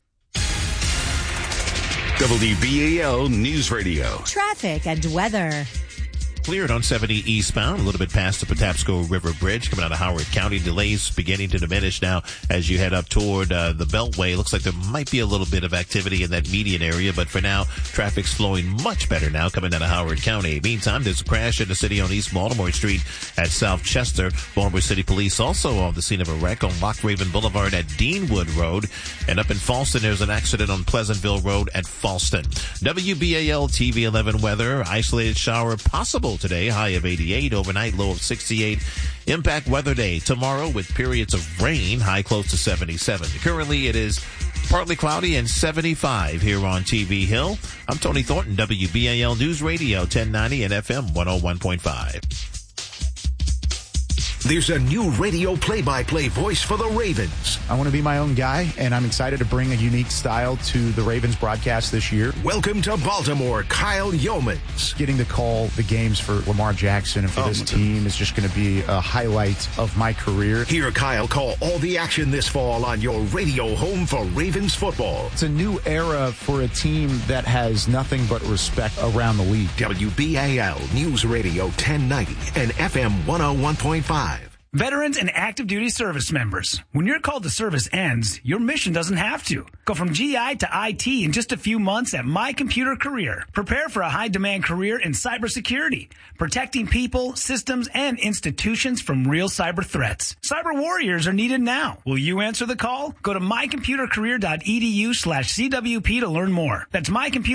[SPEAKER 15] WBAL News Radio.
[SPEAKER 5] Traffic and weather.
[SPEAKER 6] Cleared on 70 eastbound, a little bit past the Patapsco River Bridge, coming out of Howard County. Delays beginning to diminish now as you head up toward the Beltway. Looks like there might be a little bit of activity in that median area, but for now, traffic's flowing much better now coming out of Howard County. Meantime, there's a crash in the city on East Baltimore Street at South Chester. Baltimore City Police also on the scene of a wreck on Lock Raven Boulevard at Deanwood Road. And up in Falston, there's an accident on Pleasantville Road at Falston. WBAL TV 11 weather, isolated shower possible today, high of 88, overnight low of 68. Impact weather day tomorrow with periods of rain, high close to 77. Currently it is partly cloudy and 75 here on TV Hill. I'm Tony Thornton, WBAL News Radio 1090 and FM 101.5.
[SPEAKER 7] There's a new radio play-by-play voice for the Ravens.
[SPEAKER 17] I want to be my own guy, and I'm excited to bring a unique style to the Ravens broadcast this year.
[SPEAKER 7] Welcome to Baltimore, Kyle Yeomans.
[SPEAKER 17] Getting to call the games for Lamar Jackson and for this team is just going to be a highlight of my career.
[SPEAKER 7] Hear Kyle call all the action this fall on your radio home for Ravens football.
[SPEAKER 17] It's a new era for a team that has nothing but respect around the league.
[SPEAKER 7] WBAL News Radio 1090 and FM 101.5.
[SPEAKER 18] Veterans and active duty service members. When your call to service ends, your mission doesn't have to. Go from GI to IT in just a few months at My Computer Career. Prepare for a high-demand career in cybersecurity, protecting people, systems, and institutions from real cyber threats. Cyber warriors are needed now. Will you answer the call? Go to mycomputercareer.edu/CWP to learn more. That's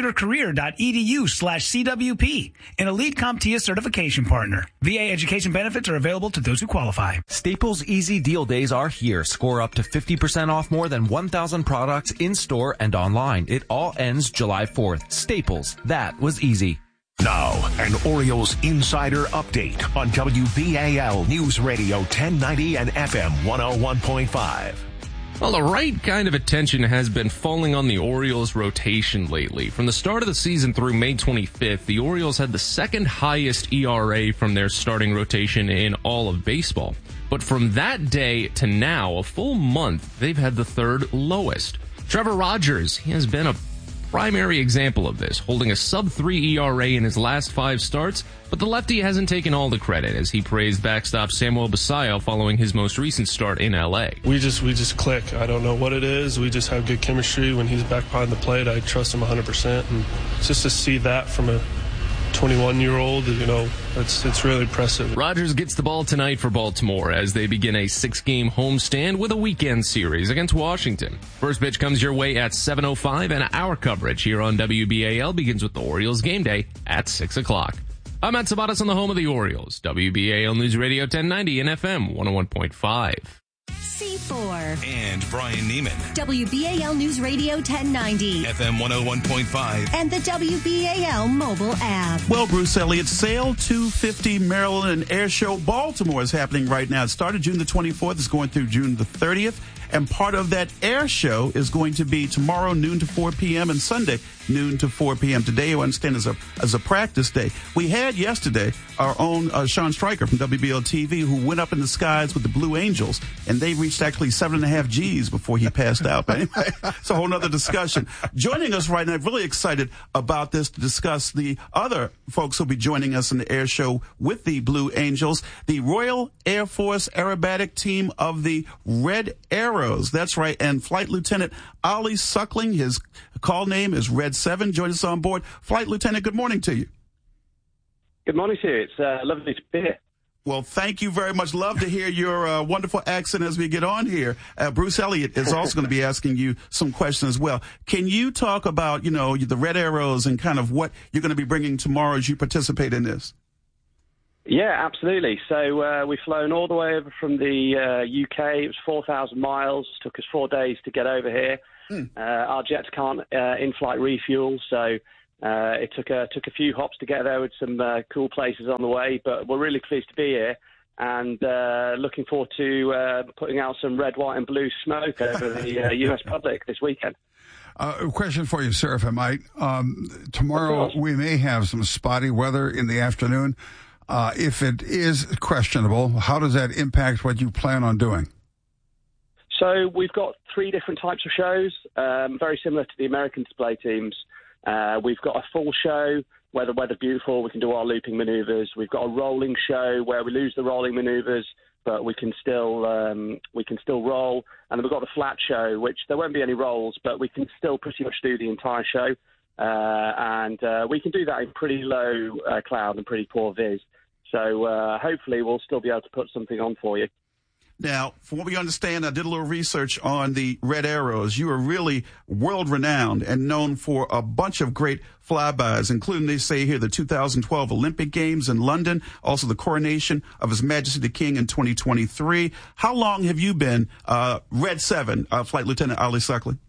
[SPEAKER 18] mycomputercareer.edu/CWP, an elite CompTIA certification partner. VA education benefits are available to those who qualify.
[SPEAKER 19] Staples Easy Deal Days are here. Score up to 50% off more than 1,000 products in-store and online. It all ends July 4th. Staples. That was easy.
[SPEAKER 7] Now, an Orioles Insider Update on WBAL News Radio 1090 and FM 101.5.
[SPEAKER 20] Well, the right kind of attention has been falling on the Orioles rotation lately. From the start of the season through May 25th, the Orioles had the second highest ERA from their starting rotation in all of baseball. But from that day to now, a full month, they've had the third lowest. Trevor Rogers, he has been a primary example of this, holding a sub-3 ERA in his last 5 starts, but the lefty hasn't taken all the credit as he praised backstop Samuel Basallo following his most recent start in LA.
[SPEAKER 21] We just click. I don't know what it is. We just have good chemistry. When he's back behind the plate, I trust him 100%. And just to see that from a 21-year-old, it's really impressive.
[SPEAKER 20] Rogers gets the ball tonight for Baltimore as they begin a 6-game homestand with a weekend series against Washington. First pitch comes your way at 7:05, and our coverage here on WBAL begins with the Orioles game day at 6 o'clock. I'm Matt Sabatas on the home of the Orioles, WBAL News Radio 1090 and FM 101.5.
[SPEAKER 14] C4
[SPEAKER 15] and Brian Neiman.
[SPEAKER 14] WBAL News Radio 1090.
[SPEAKER 15] FM 101.5.
[SPEAKER 14] And the WBAL mobile app.
[SPEAKER 2] Well, Bruce Elliott, Sail 250 Maryland Air Show Baltimore is happening right now. It started June the 24th. It's going through June the 30th. And part of that air show is going to be tomorrow noon to 4 p.m. and Sunday noon to 4 p.m. Today, you understand, is a practice day. We had yesterday our own Sean Stryker from WBL TV, who went up in the skies with the Blue Angels, and they reached actually 7.5 Gs before he passed out. But anyway, it's a whole nother discussion. Joining us right now, I'm really excited about this to discuss the other folks who'll be joining us in the air show with the Blue Angels, the Royal Air Force Aerobatic Team of the Red Arrows. That's right. And Flight Lieutenant Ali Suckling, his call name is Red 7, join us on board. Flight Lieutenant, good morning to you.
[SPEAKER 3] Good morning to you. It's lovely to be here.
[SPEAKER 2] Well, thank you very much. Love to hear your wonderful accent as we get on here. Bruce Elliott is also going to be asking you some questions as well. Can you talk about, the Red Arrows and kind of what you're going to be bringing tomorrow as you participate in this?
[SPEAKER 3] Yeah, absolutely. So we've flown all the way over from the UK. It was 4,000 miles. Took us 4 days to get over here. Our jets can't in-flight refuel, so it took a few hops to get there with some cool places on the way. But we're really pleased to be here and looking forward to putting out some red, white, and blue smoke over the U.S. public this weekend.
[SPEAKER 1] A question for you, sir, if I might. Tomorrow we may have some spotty weather in the afternoon. If it is questionable, how does that impact what you plan on doing?
[SPEAKER 3] So we've got 3 different types of shows, very similar to the American display teams. We've got a full show where the weather's beautiful. We can do our looping maneuvers. We've got a rolling show where we lose the rolling maneuvers, but we can still roll. And then we've got the flat show, which there won't be any rolls, but we can still pretty much do the entire show. And we can do that in pretty low cloud and pretty poor viz. So hopefully we'll still be able to put something on for you.
[SPEAKER 2] Now, from what we understand, I did a little research on the Red Arrows. You are really world-renowned and known for a bunch of great flybys, including, they say here, the 2012 Olympic Games in London, also the coronation of His Majesty the King in 2023. How long have you been Red 7, Flight Lieutenant Ali Suckling?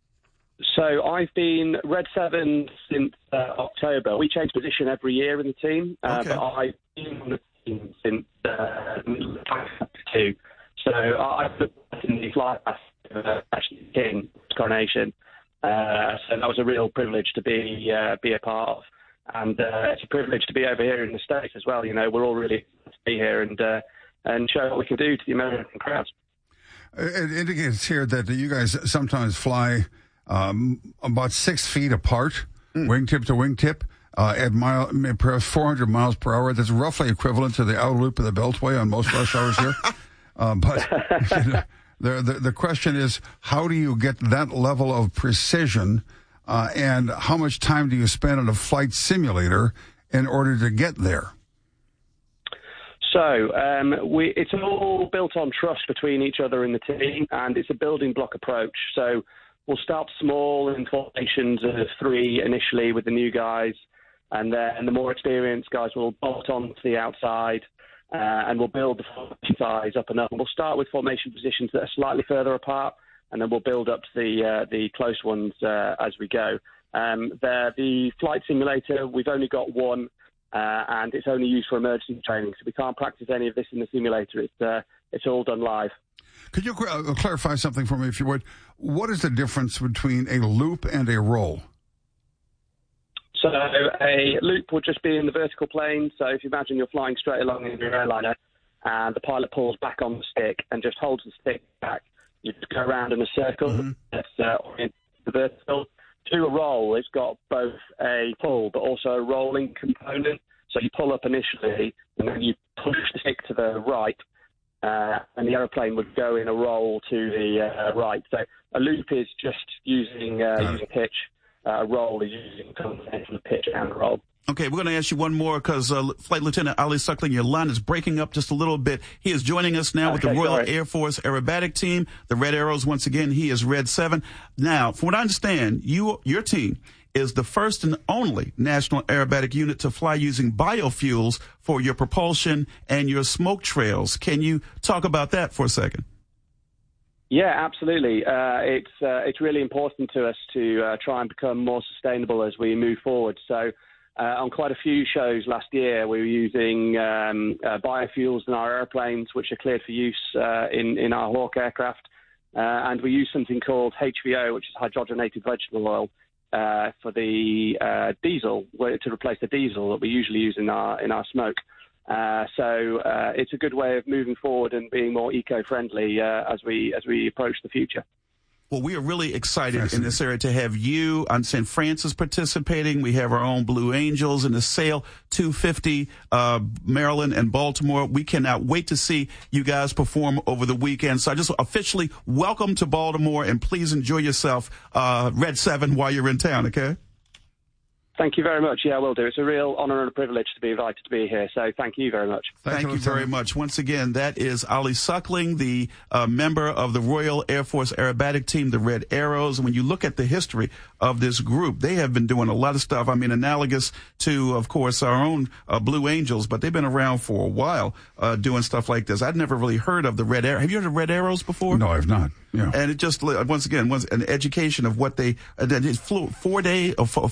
[SPEAKER 3] So I've been Red 7 since October. We change position every year in the team, but I've been on the team since middle of 2022. So I put in the flight actually King coronation. So that was a real privilege to be a part of, and it's a privilege to be over here in the States as well. We're all really to be here and show what we can do to the American crowds.
[SPEAKER 1] It indicates here that you guys sometimes fly about 6 feet apart, wingtip to wingtip, at 400 miles per hour. That's roughly equivalent to the outer loop of the Beltway on most rush hours here. But the question is, how do you get that level of precision, and how much time do you spend on a flight simulator in order to get there?
[SPEAKER 3] So it's all built on trust between each other in the team, and it's a building block approach. So we'll start small in formations of 3 initially with the new guys, and then the more experienced guys will bolt on to the outside, and we'll build the formation size up and up. And we'll start with formation positions that are slightly further apart, and then we'll build up to the close ones as we go. The flight simulator, we've only got one, and it's only used for emergency training, so we can't practice any of this in the simulator. It's all done live.
[SPEAKER 1] Could you clarify something for me, if you would? What is the difference between a loop and a roll?
[SPEAKER 3] So a loop would just be in the vertical plane. So if you imagine you're flying straight along in your airliner and the pilot pulls back on the stick and just holds the stick back, you just go around in a circle. That's oriented to the vertical. To do a roll, it's got both a pull but also a rolling component. So you pull up initially and then you push the stick to the right, and the aeroplane would go in a roll to the right. So a loop is just using pitch. A roll is using a combination of pitch and roll.
[SPEAKER 2] Okay, we're going to ask you one more because Flight Lieutenant Ali Suckling, your line is breaking up just a little bit. He is joining us now with the Royal Air Force Aerobatic Team, the Red Arrows. Once again, he is Red 7. Now, from what I understand, your team is the first and only national aerobatic unit to fly using biofuels for your propulsion and your smoke trails. Can you talk about that for a second?
[SPEAKER 3] Yeah, absolutely. It's really important to us to try and become more sustainable as we move forward. So on quite a few shows last year, we were using biofuels in our airplanes, which are cleared for use in our Hawk aircraft. and we use something called HVO, which is hydrogenated vegetable oil, for the diesel, to replace the diesel that we usually use in our smoke. So it's a good way of moving forward and being more eco-friendly as we approach the future.
[SPEAKER 2] Well, we are really excited in this area to have you. I'm saying Francis participating. We have our own Blue Angels in the Sail 250, Maryland and Baltimore. We cannot wait to see you guys perform over the weekend. So I just officially welcome to Baltimore, and please enjoy yourself, Red 7, while you're in town, okay?
[SPEAKER 3] Thank you very much. Yeah, I will do. It's a real honor and a privilege to be invited to be here. So thank you very much.
[SPEAKER 2] Thank you very much. Once again, that is Ali Suckling, the member of the Royal Air Force Aerobatic Team, the Red Arrows. And when you look at the history of this group, they have been doing a lot of stuff. I mean, analogous to, of course, our own Blue Angels, but they've been around for a while doing stuff like this. I'd never really heard of the Red Arrows. Have you heard of Red Arrows before?
[SPEAKER 1] No, I've not. Yeah.
[SPEAKER 2] And it just, once again, was an education of what they, it flew 4 days,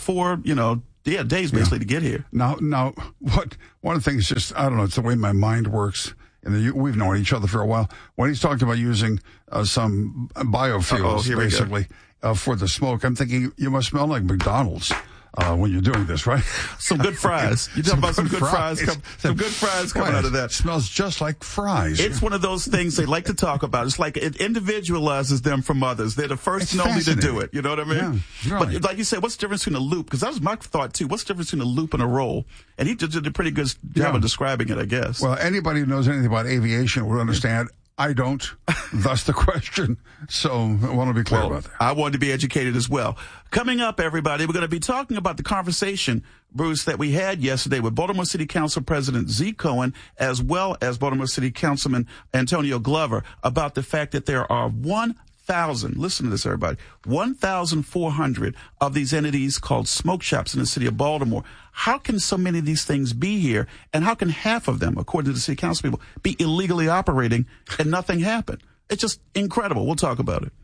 [SPEAKER 2] days basically to get here.
[SPEAKER 1] Now, one of the things just, I don't know, it's the way my mind works. And we've known each other for a while. When he's talking about using some biofuels, basically, for the smoke, I'm thinking you must smell like McDonald's. When you're doing this, right?
[SPEAKER 2] Some good fries. You talk about some good fries. Some good fries coming out of that.
[SPEAKER 1] It smells just like fries.
[SPEAKER 2] It's one of those things they like to talk about. It's like it individualizes them from others. They're the first and only to do it. You know what I mean?
[SPEAKER 1] Yeah, right.
[SPEAKER 2] But like you said, what's the difference between a loop? Because that was my thought too. What's the difference between a loop and a roll? And he did a pretty good job of describing it, I guess.
[SPEAKER 1] Well, anybody who knows anything about aviation would understand. I don't. Thus the question. So I want to be clear about that.
[SPEAKER 2] I want to be educated as well. Coming up, everybody, we're going to be talking about the conversation, Bruce, that we had yesterday with Baltimore City Council President Zeke Cohen, as well as Baltimore City Councilman Antonio Glover, about the fact that there are 1,000, listen to this, everybody, 1,400 of these entities called smoke shops in the city of Baltimore. How can so many of these things be here, and how can half of them, according to the city council people, be illegally operating and nothing happen? It's just incredible. We'll talk about it.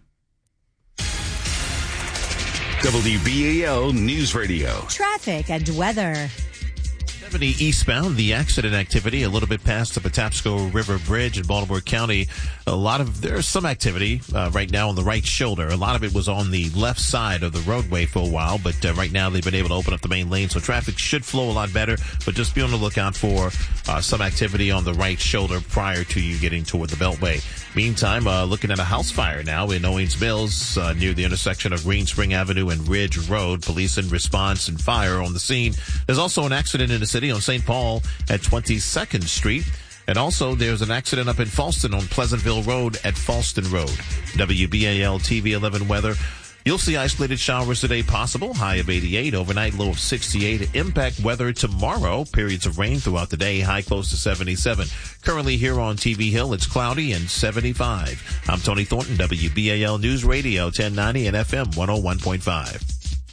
[SPEAKER 15] WBAL News Radio.
[SPEAKER 5] Traffic and weather.
[SPEAKER 6] 70 eastbound, the accident activity a little bit past the Patapsco River Bridge in Baltimore County. There's some activity right now on the right shoulder. A lot of it was on the left side of the roadway for a while, but right now they've been able to open up the main lane, so traffic should flow a lot better, but just be on the lookout for some activity on the right shoulder prior to you getting toward the Beltway. Meantime, looking at a house fire now in Owings Mills near the intersection of Green Spring Avenue and Ridge Road. Police in response and fire on the scene. There's also an accident in the city on St. Paul at 22nd Street. And also, there's an accident up in Falston on Pleasantville Road at Falston Road. WBAL TV 11 weather. You'll see isolated showers today possible. High of 88, overnight low of 68. Impact weather tomorrow. Periods of rain throughout the day. High close to 77. Currently here on TV Hill, it's cloudy and 75. I'm Tony Thornton, WBAL News Radio 1090 and FM 101.5.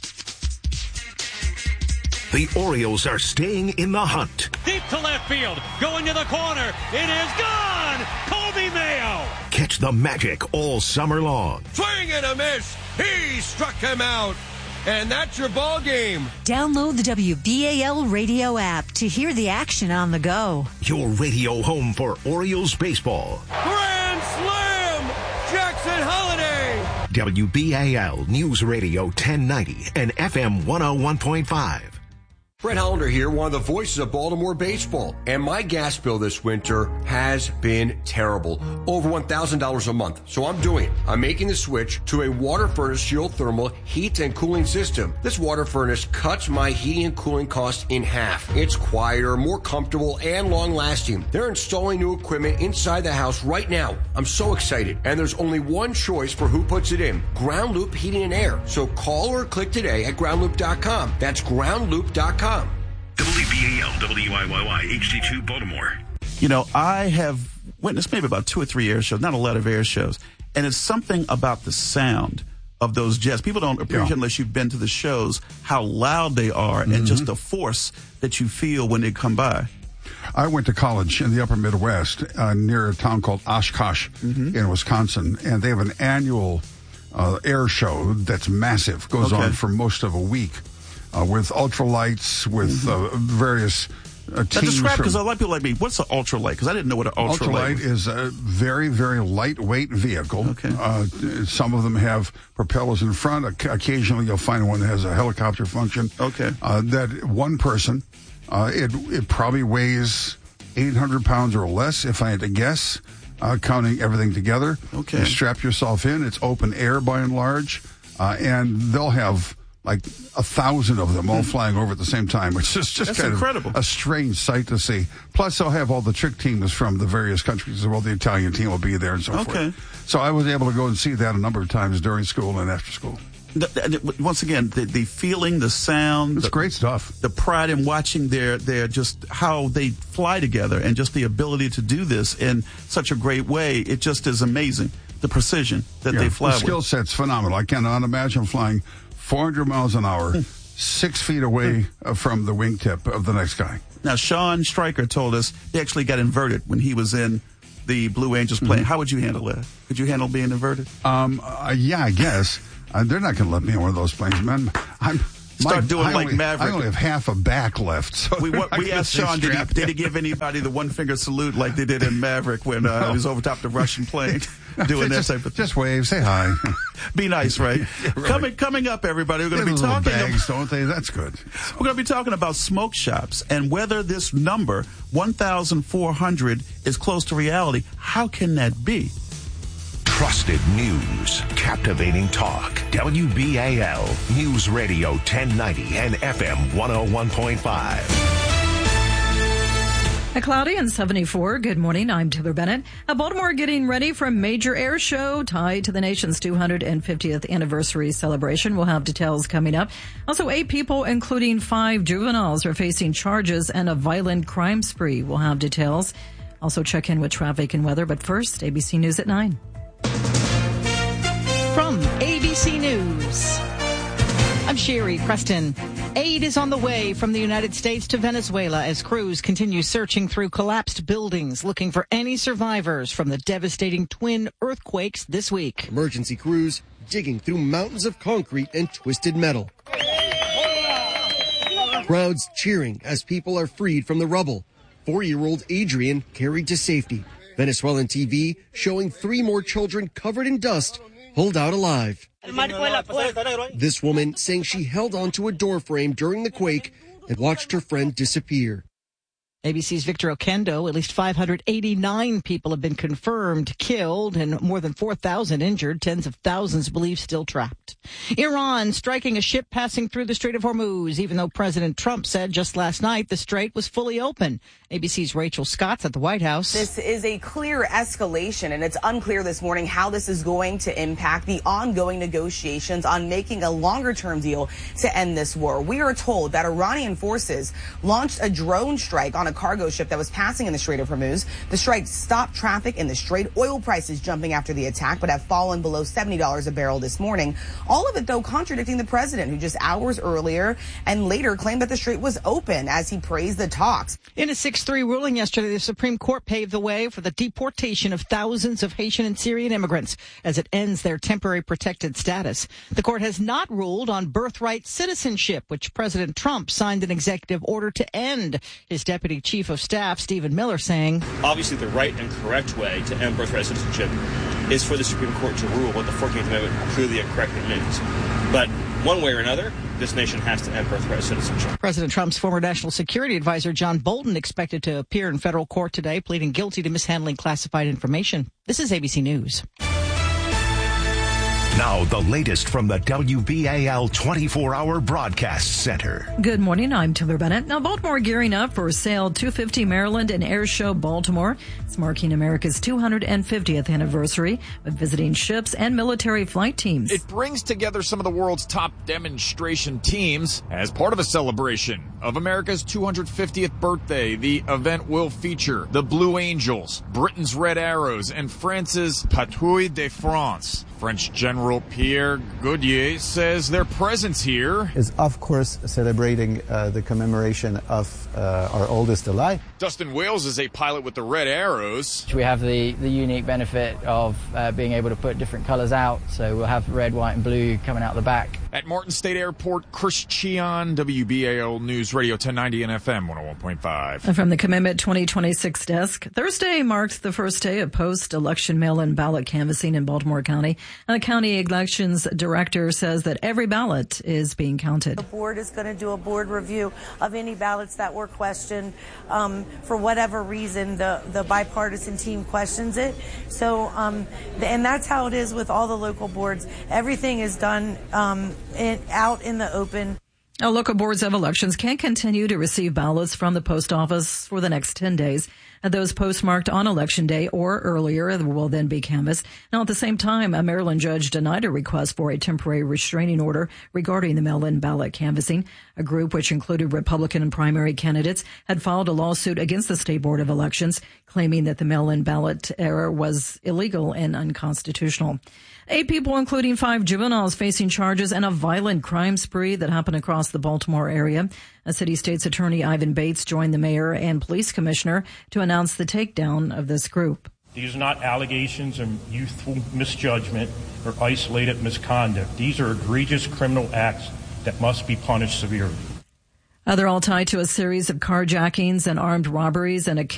[SPEAKER 7] The Orioles are staying in the hunt.
[SPEAKER 8] Deep to left field, going to the corner. It is gone! Kobe Mayo!
[SPEAKER 7] Catch the magic all summer long.
[SPEAKER 22] Swing and a miss! He struck him out! And that's your ball game.
[SPEAKER 14] Download the WBAL radio app to hear the action on the go.
[SPEAKER 7] Your radio home for Orioles baseball.
[SPEAKER 22] Grand Slam! Jackson Holiday!
[SPEAKER 7] WBAL News Radio 1090 and FM 101.5.
[SPEAKER 22] Brett Hollander here, one of the voices of Baltimore baseball. And my gas bill this winter has been terrible. Over $1,000 a month. So I'm doing it. I'm making the switch to a water furnace geothermal heat and cooling system. This water furnace cuts my heating and cooling costs in half. It's quieter, more comfortable, and long lasting. They're installing new equipment inside the house right now. I'm so excited. And there's only one choice for who puts it in. Ground Loop Heating and Air. So call or click today at groundloop.com. That's groundloop.com.
[SPEAKER 23] WBAL, WIYY, HD2 Baltimore.
[SPEAKER 2] You know, I have witnessed maybe about 2 or 3 air shows, not a lot of air shows, and it's something about the sound of those jets. People don't appreciate unless you've been to the shows how loud they are and just the force that you feel when they come by.
[SPEAKER 1] I went to college in the upper Midwest near a town called Oshkosh in Wisconsin, and they have an annual air show that's massive, goes on for most of a week. With ultralights, with various
[SPEAKER 2] Describe, because a lot of people like me, what's an ultralight? Because I didn't know what an ultralight was.
[SPEAKER 1] Ultralight is a very, very lightweight vehicle.
[SPEAKER 2] Okay.
[SPEAKER 1] Some of them have propellers in front. Occasionally you'll find one that has a helicopter function.
[SPEAKER 2] Okay.
[SPEAKER 1] That one person, it probably weighs 800 pounds or less, if I had to guess, counting everything together.
[SPEAKER 2] Okay.
[SPEAKER 1] You strap yourself in. It's open air by and large. And they'll have like 1,000 of them all flying over at the same time, which is just kind
[SPEAKER 2] incredible.
[SPEAKER 1] of a strange sight to see. Plus, they'll have all the trick teams from the various countries as well. The Italian team will be there and so forth. So I was able to go and see that a number of times during school and after school.
[SPEAKER 2] Once again, the feeling, the sound.
[SPEAKER 1] It's great stuff.
[SPEAKER 2] The pride in watching their just how they fly together and just the ability to do this in such a great way. It just is amazing. The precision that they fly with.
[SPEAKER 1] The skill set's phenomenal. I cannot imagine flying 400 miles an hour, 6 feet away from the wingtip of the next guy.
[SPEAKER 2] Now, Sean Stryker told us they actually got inverted when he was in the Blue Angels plane. How would you handle that? Could you handle being inverted?
[SPEAKER 1] Yeah, I guess. They're not going to let me in one of those planes, man.
[SPEAKER 2] Maverick.
[SPEAKER 1] I only have half a back left. So
[SPEAKER 2] we asked Sean, did he give anybody the one-finger salute like they did in Maverick when he was over top the Russian plane doing that type of thing?
[SPEAKER 1] Just wave, say hi.
[SPEAKER 2] Be nice, right?
[SPEAKER 1] Yeah, really.
[SPEAKER 2] Coming up, everybody, we're going to be
[SPEAKER 1] little
[SPEAKER 2] talking
[SPEAKER 1] bags, don't they? That's good.
[SPEAKER 2] We're going to be talking about smoke shops and whether this number, 1,400, is close to reality. How can that be?
[SPEAKER 7] Trusted news, captivating talk. WBAL News Radio 1090 and FM 101.5.
[SPEAKER 10] A cloudy and 74. Good morning. I'm Taylor Bennett. Baltimore getting ready for a major air show tied to the nation's 250th anniversary celebration. We'll have details coming up. Also, 8 people, including 5 juveniles, are facing charges and a violent crime spree. We'll have details. Also, check in with traffic and weather. But first, ABC News at 9.
[SPEAKER 9] From ABC News, I'm Sherry Preston. Aid is on the way from the United States to Venezuela as crews continue searching through collapsed buildings, looking for any survivors from the devastating twin earthquakes this week.
[SPEAKER 11] Emergency crews digging through mountains of concrete and twisted metal. Crowds cheering as people are freed from the rubble. 4-year-old Adrian carried to safety. Venezuelan TV showing 3 more children covered in dust pulled out alive. This woman saying she held onto a door frame during the quake and watched her friend disappear.
[SPEAKER 9] ABC's Victor Oquendo, at least 589 people have been confirmed killed and more than 4,000 injured, tens of thousands believed still trapped. Iran striking a ship passing through the Strait of Hormuz, even though President Trump said just last night the strait was fully open. ABC's Rachel Scott's at the White House.
[SPEAKER 12] This is a clear escalation, and it's unclear this morning how this is going to impact the ongoing negotiations on making a longer-term deal to end this war. We are told that Iranian forces launched a drone strike on a cargo ship that was passing in the Strait of Hormuz. The strike stopped traffic in the strait. Oil prices jumping after the attack, but have fallen below $70 a barrel this morning. All of it, though, contradicting the president, who just hours earlier and later claimed that the strait was open as he praised the talks.
[SPEAKER 9] In a 6-3 ruling yesterday, the Supreme Court paved the way for the deportation of thousands of Haitian and Syrian immigrants as it ends their temporary protected status. The court has not ruled on birthright citizenship, which President Trump signed an executive order to end. His deputy chief of staff, Stephen Miller, saying,
[SPEAKER 24] obviously the right and correct way to end birthright citizenship is for the Supreme Court to rule what the 14th Amendment clearly and correctly means. But one way or another, this nation has to end birthright citizenship.
[SPEAKER 9] President Trump's former national security advisor, John Bolton, expected to appear in federal court today, pleading guilty to mishandling classified information. This is ABC News.
[SPEAKER 7] Now, the latest from the WBAL 24-hour broadcast center.
[SPEAKER 10] Good morning. I'm Taylor Bennett. Now, Baltimore gearing up for Sail 250 Maryland and Air Show Baltimore. It's marking America's 250th anniversary with visiting ships and military flight teams.
[SPEAKER 25] It brings together some of the world's top demonstration teams as part of a celebration of America's 250th birthday. The event will feature the Blue Angels, Britain's Red Arrows, and France's Patrouille de France. French General Liberal Pierre Gaudier says their presence here
[SPEAKER 4] is, of course, celebrating the commemoration of our oldest alive.
[SPEAKER 25] Dustin Wales is a pilot with the Red Arrows.
[SPEAKER 13] We have the unique benefit of being able to put different colors out, so we'll have red, white, and blue coming out the back.
[SPEAKER 25] At Martin State Airport, Chris Cheon, WBAL News Radio 1090 and FM 101.5.
[SPEAKER 10] And from the Commitment 2026 desk, Thursday marked the first day of post-election mail-in ballot canvassing in Baltimore County. And the county elections director says that every ballot is being counted.
[SPEAKER 16] The board is going to do a board review of any ballots that were questioned. For whatever reason, the bipartisan team questions it. So, and that's how it is with all the local boards. Everything is done out in the open.
[SPEAKER 10] Now, local boards of elections can continue to receive ballots from the post office for the next 10 days. And those postmarked on Election Day or earlier will then be canvassed. Now, at the same time, a Maryland judge denied a request for a temporary restraining order regarding the mail-in ballot canvassing. A group which included Republican and primary candidates had filed a lawsuit against the State Board of Elections, claiming that the mail-in ballot error was illegal and unconstitutional. 8 people, including 5 juveniles, facing charges in a violent crime spree that happened across the Baltimore area. A city state's attorney, Ivan Bates, joined the mayor and police commissioner to announce the takedown of this group.
[SPEAKER 17] These are not allegations of youthful misjudgment or isolated misconduct. These are egregious criminal acts that must be punished severely.
[SPEAKER 10] They're all tied to a series of carjackings and armed robberies and a